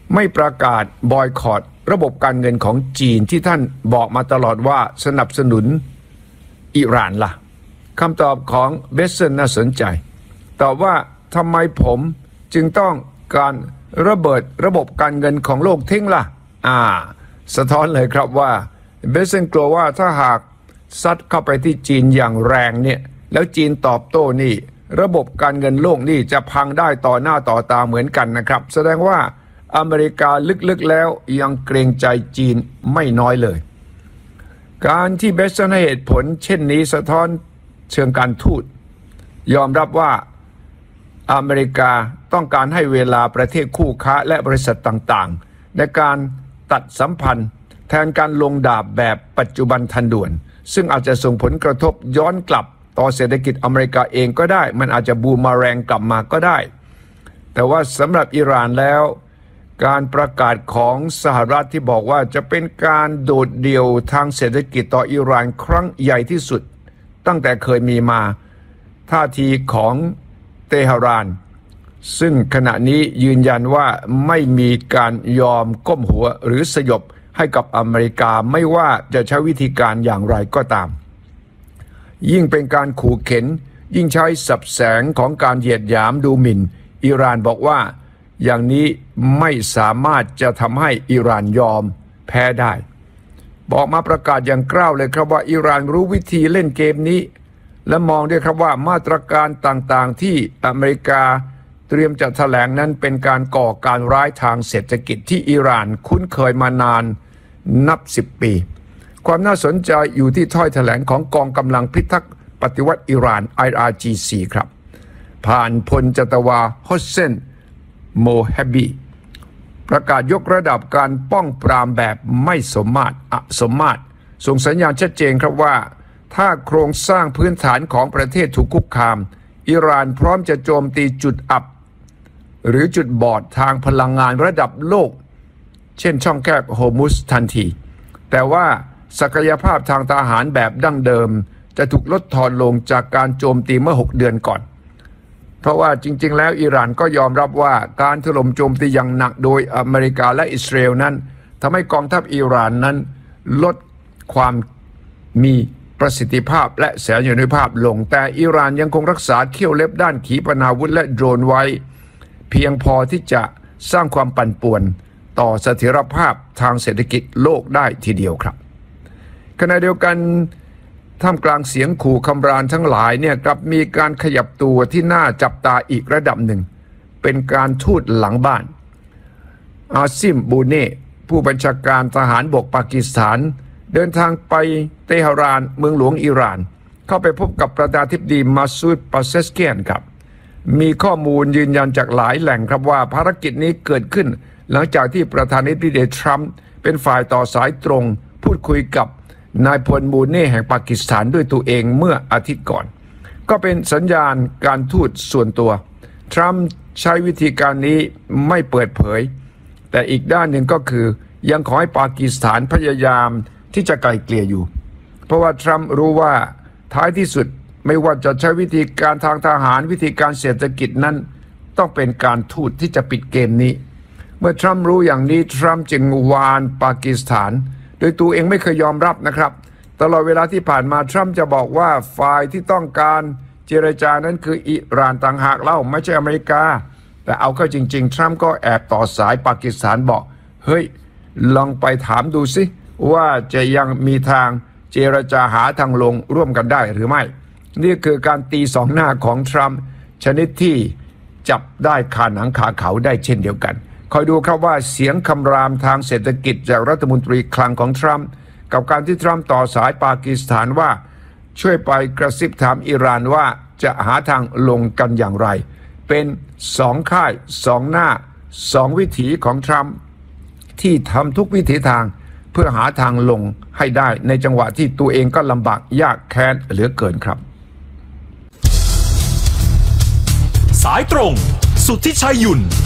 Speaker 14: ไม่ประกาศบอยคอตระบบการเงินของจีนที่ท่านบอกมาตลอดว่าสนับสนุนอิหร่านล่ะคำตอบของเบสเซนน่าสนใจตอบว่าทำไมผมจึงต้องการระเบิดระบบการเงินของโลกทิ้งล่ะสะท้อนเลยครับว่าเบสเซนกลัวว่าถ้าหากซัดเข้าไปที่จีนอย่างแรงเนี่ยแล้วจีนตอบโต้นี่ระบบการเงินโลกนี่จะพังได้ต่อหน้าต่อตาเหมือนกันนะครับแสดงว่าอเมริกาลึกๆแล้วยังเกรงใจจีนไม่น้อยเลยการที่เบสเซนให้เหตุผลเช่นนี้สะท้อนเชิงการทูตยอมรับว่าอเมริกาต้องการให้เวลาประเทศคู่ค้าและบริษัทต่างๆในการตัดสัมพันธ์แทนการลงดาบแบบปัจจุบันทันด่วนซึ่งอาจจะส่งผลกระทบย้อนกลับต่อเศรษฐกิจอเมริกาเองก็ได้มันอาจจะบูมมาแรงกลับมาก็ได้แต่ว่าสำหรับอิหร่านแล้วการประกาศของสหรัฐที่บอกว่าจะเป็นการโดดเดี่ยวทางเศรษฐกิจต่ออิหร่านครั้งใหญ่ที่สุดตั้งแต่เคยมีมาท่าทีของเตหะรานซึ่งขณะนี้ยืนยันว่าไม่มีการยอมก้มหัวหรือสยบให้กับอเมริกาไม่ว่าจะใช้วิธีการอย่างไรก็ตามยิ่งเป็นการขู่เข็นยิ่งใช้สับแสงของการเหยียดหยามดูหมิ่นอิหร่านบอกว่าอย่างนี้ไม่สามารถจะทำให้อิหร่านยอมแพ้ได้บอกมาประกาศอย่างกล้าวเลยครับว่าอิหร่านรู้วิธีเล่นเกมนี้และมองด้วยครับว่ามาตรการต่างๆที่อเมริกาเตรียมจะแถลงนั้นเป็นการก่อการร้ายทางเศรษฐกิจที่อิหร่านคุ้นเคยมานานนับ10 ปีความน่าสนใจอยู่ที่ถ้อยแถลงของกองกำลังพิทักษ์ปฏิวัติอิหร่าน IRGC ครับผ่านพลจัตวาฮอสเซนโมเฮบีประกาศยกระดับการป้องปรามแบบไม่สมมาตรส่งสัญญาณชัดเจนครับว่าถ้าโครงสร้างพื้นฐานของประเทศถูกคุกคามอิหร่านพร้อมจะโจมตีจุดอับหรือจุดบอดทางพลังงานระดับโลกเช่นช่องแคบโฮอร์มุซทันทีแต่ว่าศักยภาพทางทหารแบบดั้งเดิมจะถูกลดทอนลงจากการโจมตีเมื่อ6 เดือนก่อนเพราะว่าจริงๆแล้วอิหร่านก็ยอมรับว่าการถล่มโจมตีอย่างหนักโดยอเมริกาและอิสราเอลนั้นทำให้กองทัพอิหร่านนั้นลดความมีประสิทธิภาพและแสนยานุภาพลงแต่อิหร่านยังคงรักษาเขี้ยวเล็บด้านขีปนาวุธและโดรนไว้เพียงพอที่จะสร้างความปั่นป่วนต่อเสถียรภาพทางเศรษฐกิจโลกได้ทีเดียวครับขณะเดียวกันท่ามกลางเสียงขู่คำรามทั้งหลายเนี่ยกลับมีการขยับตัวที่น่าจับตาอีกระดับหนึ่งเป็นการทูตหลังบ้านอาซิมบูเน่ผู้บัญชาการทหารบกปากีสถานเดินทางไปเตหะรานเมืองหลวงอิหร่านเข้าไปพบกับประธานาธิบดีมาซูด ปาเซสเกียนครับมีข้อมูลยืนยันจากหลายแหล่งครับว่าภารกิจนี้เกิดขึ้นหลังจากที่ประธานาธิบดีทรัมป์เป็นฝ่ายต่อสายตรงพูดคุยกับนายพลบูเน่แห่งปากีสถานด้วยตัวเองเมื่ออาทิตย์ก่อนก็เป็นสัญญาณการทูตส่วนตัวทรัมป์ใช้วิธีการนี้ไม่เปิดเผยแต่อีกด้านหนึ่งก็คือยังขอให้ปากีสถานพยายามที่จะไกลเกลี่ยอยู่เพราะว่าทรัมป์รู้ว่าท้ายที่สุดไม่ว่าจะใช้วิธีการทางทหารวิธีการเศรษฐกิจนั้นต้องเป็นการทูตที่จะปิดเกมนี้เมื่อทรัมป์รู้อย่างนี้ทรัมป์จึงวานปากีสถานโดยตัวเองไม่เคยยอมรับนะครับตลอดเวลาที่ผ่านมาทรัมป์จะบอกว่าฝ่ายที่ต้องการเจรจานั้นคืออิหร่านต่างหากเล่าไม่ใช่อเมริกาแต่เอาเข้าจริงๆทรัมป์ก็แอบต่อสายปากีสถานบอกเฮ้ยลองไปถามดูสิว่าจะยังมีทางเจรจาหาทางลงร่วมกันได้หรือไม่นี่คือการตีสองหน้าของทรัมป์ชนิดที่จับได้คาหนังคาเขาได้เช่นเดียวกันคอยดูครับว่าเสียงคำรามทางเศรษฐกิจจากรัฐมนตรีคลังของทรัมป์กับการที่ทรัมป์ต่อสายปากีสถานว่าช่วยไปกระซิบถามอิหร่านว่าจะหาทางลงกันอย่างไรเป็น2 ค่าย 2 หน้า 2 วิถีของทรัมป์ที่ทำทุกวิถีทางเพื่อหาทางลงให้ได้ในจังหวะที่ตัวเองก็ลำบากยากแค้นเหลือเกินครับ
Speaker 13: สายตรงสุทธิชัยหยุ่น